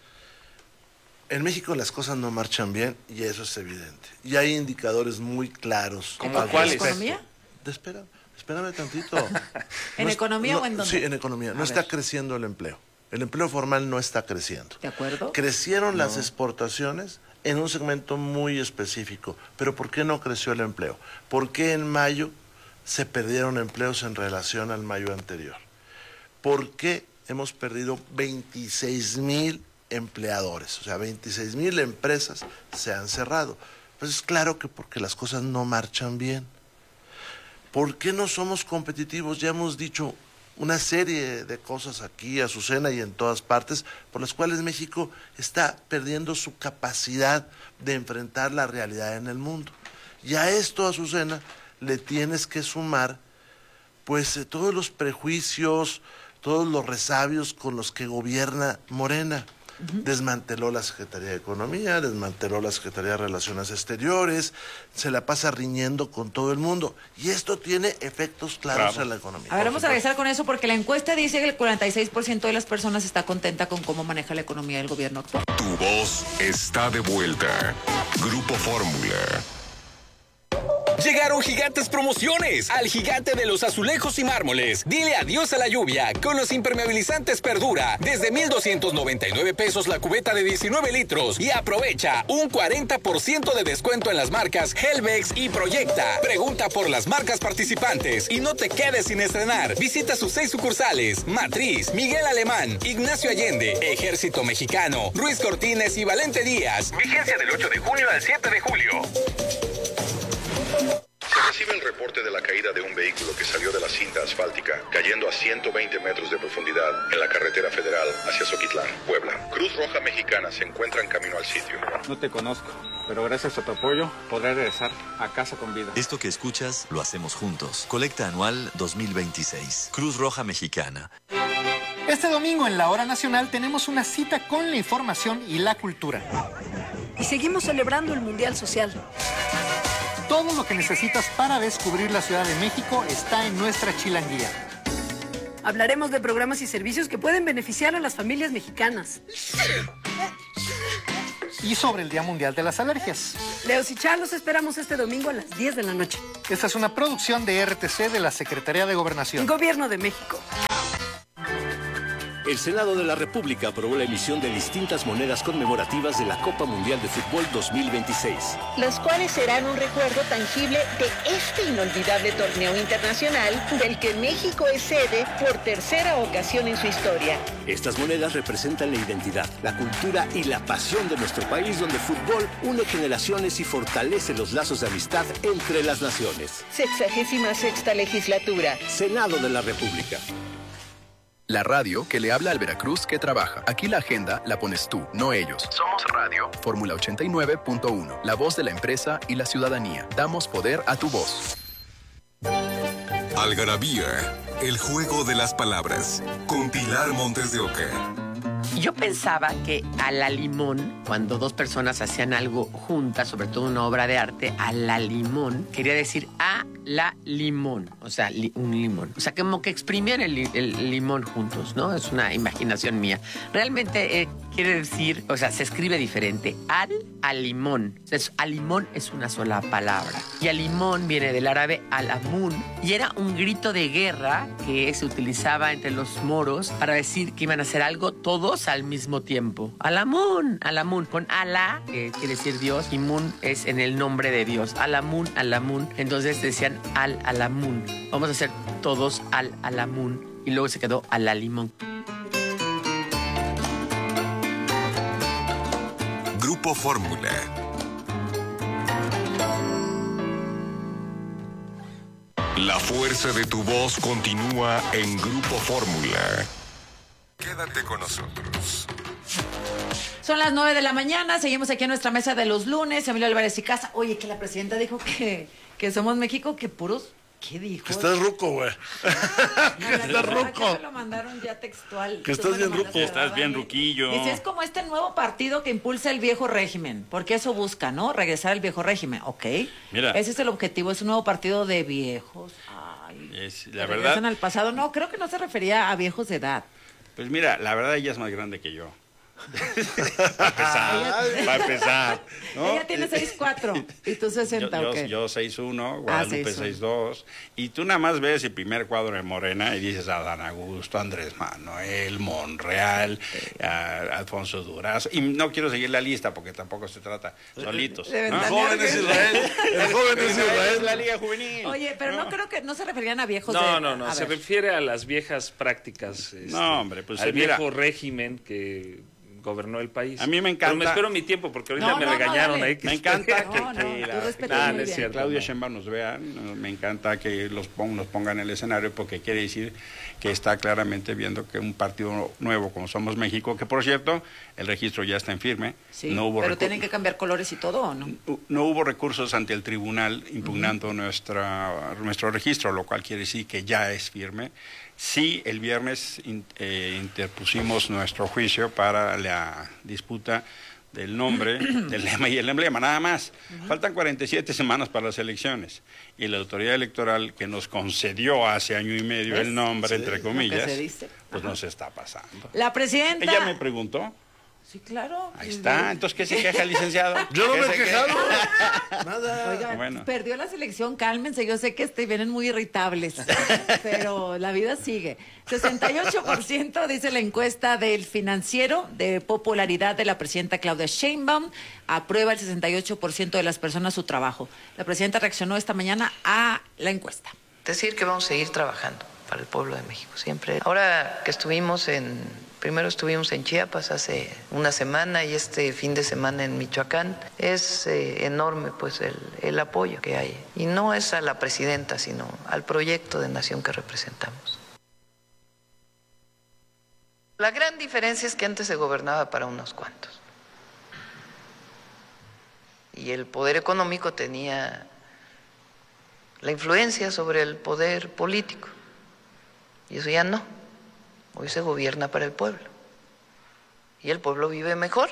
en México las cosas no marchan bien y eso es evidente. Y hay indicadores muy claros. ¿Cómo cuáles? ¿En economía? Espera, espérame tantito. ¿En no, economía no, o en dónde? Sí, en economía. No A está ver. creciendo el empleo. El empleo formal no está creciendo. ¿De acuerdo? Crecieron no. las exportaciones en un segmento muy específico. Pero ¿por qué no creció el empleo? ¿Por qué en mayo se perdieron empleos en relación al mayo anterior? ¿Por qué hemos perdido veintiséis mil empleadores? O sea, veintiséis mil empresas se han cerrado. Pues es claro que porque las cosas no marchan bien. ¿Por qué no somos competitivos? Ya hemos dicho una serie de cosas aquí, Azucena, y en todas partes, por las cuales México está perdiendo su capacidad de enfrentar la realidad en el mundo. Y a esto, Azucena, le tienes que sumar, pues, eh, todos los prejuicios, todos los resabios con los que gobierna Morena. Uh-huh. Desmanteló la Secretaría de Economía, desmanteló la Secretaría de Relaciones Exteriores, se la pasa riñendo con todo el mundo. Y esto tiene efectos claros Bravo. en la economía. A ver, vamos a regresar con eso porque la encuesta dice que el cuarenta y seis por ciento de las personas está contenta con cómo maneja la economía del gobierno actual. Tu voz está de vuelta. Grupo Fórmula. Llegaron gigantes promociones al gigante de los azulejos y mármoles. Dile adiós a la lluvia con los impermeabilizantes Perdura. Desde mil doscientos noventa y nueve pesos la cubeta de diecinueve litros. Y aprovecha un cuarenta por ciento de descuento en las marcas Helvex y Proyecta. Pregunta por las marcas participantes y no te quedes sin estrenar. Visita sus seis sucursales: Matriz, Miguel Alemán, Ignacio Allende, Ejército Mexicano, Ruiz Cortines y Valente Díaz. Vigencia del ocho de junio al siete de julio. Se reciben reportes reporte de la caída de un vehículo que salió de la cinta asfáltica, cayendo a ciento veinte metros de profundidad en la carretera federal hacia Zoquitlán, Puebla. Cruz Roja Mexicana se encuentra en camino al sitio. No te conozco, pero gracias a tu apoyo podré regresar a casa con vida. Esto que escuchas lo hacemos juntos. Colecta anual dos mil veintiséis. Cruz Roja Mexicana. Este domingo en la Hora Nacional tenemos una cita con la información y la cultura. Y seguimos celebrando el Mundial Social. Todo lo que necesitas para descubrir la Ciudad de México está en nuestra chilanguía. Hablaremos de programas y servicios que pueden beneficiar a las familias mexicanas. Y sobre el Día Mundial de las Alergias. Leos y Char, los esperamos este domingo a las diez de la noche. Esta es una producción de R T C de la Secretaría de Gobernación. Gobierno de México. El Senado de la República aprobó la emisión de distintas monedas conmemorativas de la Copa Mundial de Fútbol dos mil veintiséis. Las cuales serán un recuerdo tangible de este inolvidable torneo internacional del que México es sede por tercera ocasión en su historia. Estas monedas representan la identidad, la cultura y la pasión de nuestro país, donde el fútbol une generaciones y fortalece los lazos de amistad entre las naciones. Sexagésima sexta legislatura. Senado de la República. La radio que le habla al Veracruz que trabaja. Aquí la agenda la pones tú, no ellos. Somos radio. Fórmula ochenta y nueve punto uno. La voz de la empresa y la ciudadanía. Damos poder a tu voz. Algarabía, el juego de las palabras. Con Pilar Montes de Oca. Yo pensaba que a la limón, cuando dos personas hacían algo juntas, sobre todo una obra de arte, a la limón, quería decir a la limón, o sea, li, un limón. O sea, como que exprimían el, el limón juntos, ¿no? Es una imaginación mía. Realmente eh, quiere decir, o sea, se escribe diferente. Al, al limón. O sea, es, al limón es una sola palabra. Y al limón viene del árabe al-amun, y era un grito de guerra que se utilizaba entre los moros para decir que iban a hacer algo todos al mismo tiempo. Al-amun, al-amun. Con Alá, que quiere decir Dios, y Mun es en el nombre de Dios. Al-amun, al-amun. Entonces decían al-alamun. Vamos a hacer todos al-alamun. Y luego se quedó al-alimón. Grupo Fórmula. La fuerza de tu voz continúa en Grupo Fórmula. Quédate con nosotros. Son las nueve de la mañana, seguimos aquí en nuestra mesa de los lunes. Emilio Álvarez y Casa. Oye, que la presidenta dijo que, que somos México, que puros... ¿Qué dijo? Que estás ruco, güey. Que estás ruco. Que lo mandaron ya textual. Que estás bien ruco. Estás bien ruquillo. Dice, es como este nuevo partido que impulsa el viejo régimen, porque eso busca, ¿no? Regresar al viejo régimen, ok. Mira. Ese es el objetivo, es un nuevo partido de viejos. Ay, es, la que verdad. regresan al pasado. No, creo que no se refería a viejos de edad. Pues mira, la verdad ella es más grande que yo. Va a empezar, va a empezar, ¿no? Ella tiene seis cuatro y tú sesenta, yo, ¿o qué? Yo, yo seis uno, Guadalupe seis dos, y tú nada más ves el primer cuadro de Morena y dices Adán Augusto, Andrés Manuel, Monreal, a Alfonso Durazo, y no quiero seguir la lista porque tampoco se trata solitos. El ¿no? joven es Israel, el joven es Israel. Es la Liga Juvenil. Oye, pero no, no creo que, no se referían a viejos no, de... No, no, no, se ver. refiere a las viejas prácticas. Este, no, hombre, pues al mira, viejo régimen que... gobernó el país. A mí me encanta. Pero me espero mi tiempo porque ahorita no, me no, regañaron no, ahí. Que me encanta que, no, no, que la, la, no es cierto, Claudia Sheinbaum nos vea. Me encanta que los pon, nos pongan en el escenario porque quiere decir que está claramente viendo que un partido nuevo como Somos México, que por cierto, el registro ya está en firme. Sí, no hubo pero tienen que cambiar colores y todo, ¿o no? No hubo recursos ante el tribunal impugnando uh-huh. nuestra, nuestro registro, lo cual quiere decir que ya es firme. Sí, el viernes in, eh, interpusimos nuestro juicio para la disputa del nombre, del lema y el emblema, nada más. Uh-huh. Faltan cuarenta y siete semanas para las elecciones y la autoridad electoral que nos concedió hace año y medio ¿Es? el nombre, sí, entre comillas, pues nos está pasando. La presidenta... Ella me preguntó. Sí, claro. Ahí está. Entonces, ¿qué se queja, licenciado? Yo no me he quejado. Nada. Oigan, bueno. Perdió la selección, cálmense. Yo sé que este, vienen muy irritables, pero la vida sigue. sesenta y ocho por ciento dice la encuesta del Financiero de popularidad de la presidenta Claudia Sheinbaum. Aprueba el sesenta y ocho por ciento de las personas su trabajo. La presidenta reaccionó esta mañana a la encuesta. Decir que vamos a seguir trabajando para el pueblo de México, siempre. Ahora que estuvimos en Primero estuvimos en Chiapas hace una semana y este fin de semana en Michoacán. Es eh, enorme pues el, el apoyo que hay. Y no es a la presidenta, sino al proyecto de nación que representamos. La gran diferencia es que antes se gobernaba para unos cuantos. Y el poder económico tenía la influencia sobre el poder político. Y eso ya no. Hoy se gobierna para el pueblo. Y el pueblo vive mejor.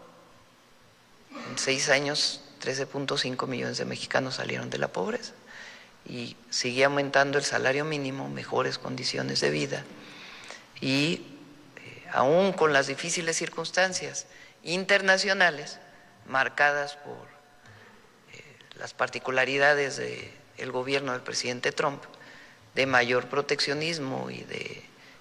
En seis años, trece punto cinco millones de mexicanos salieron de la pobreza. Y sigue aumentando el salario mínimo, mejores condiciones de vida. Y eh, aún con las difíciles circunstancias internacionales marcadas por eh, las particularidades del gobierno del presidente Trump, de mayor proteccionismo y de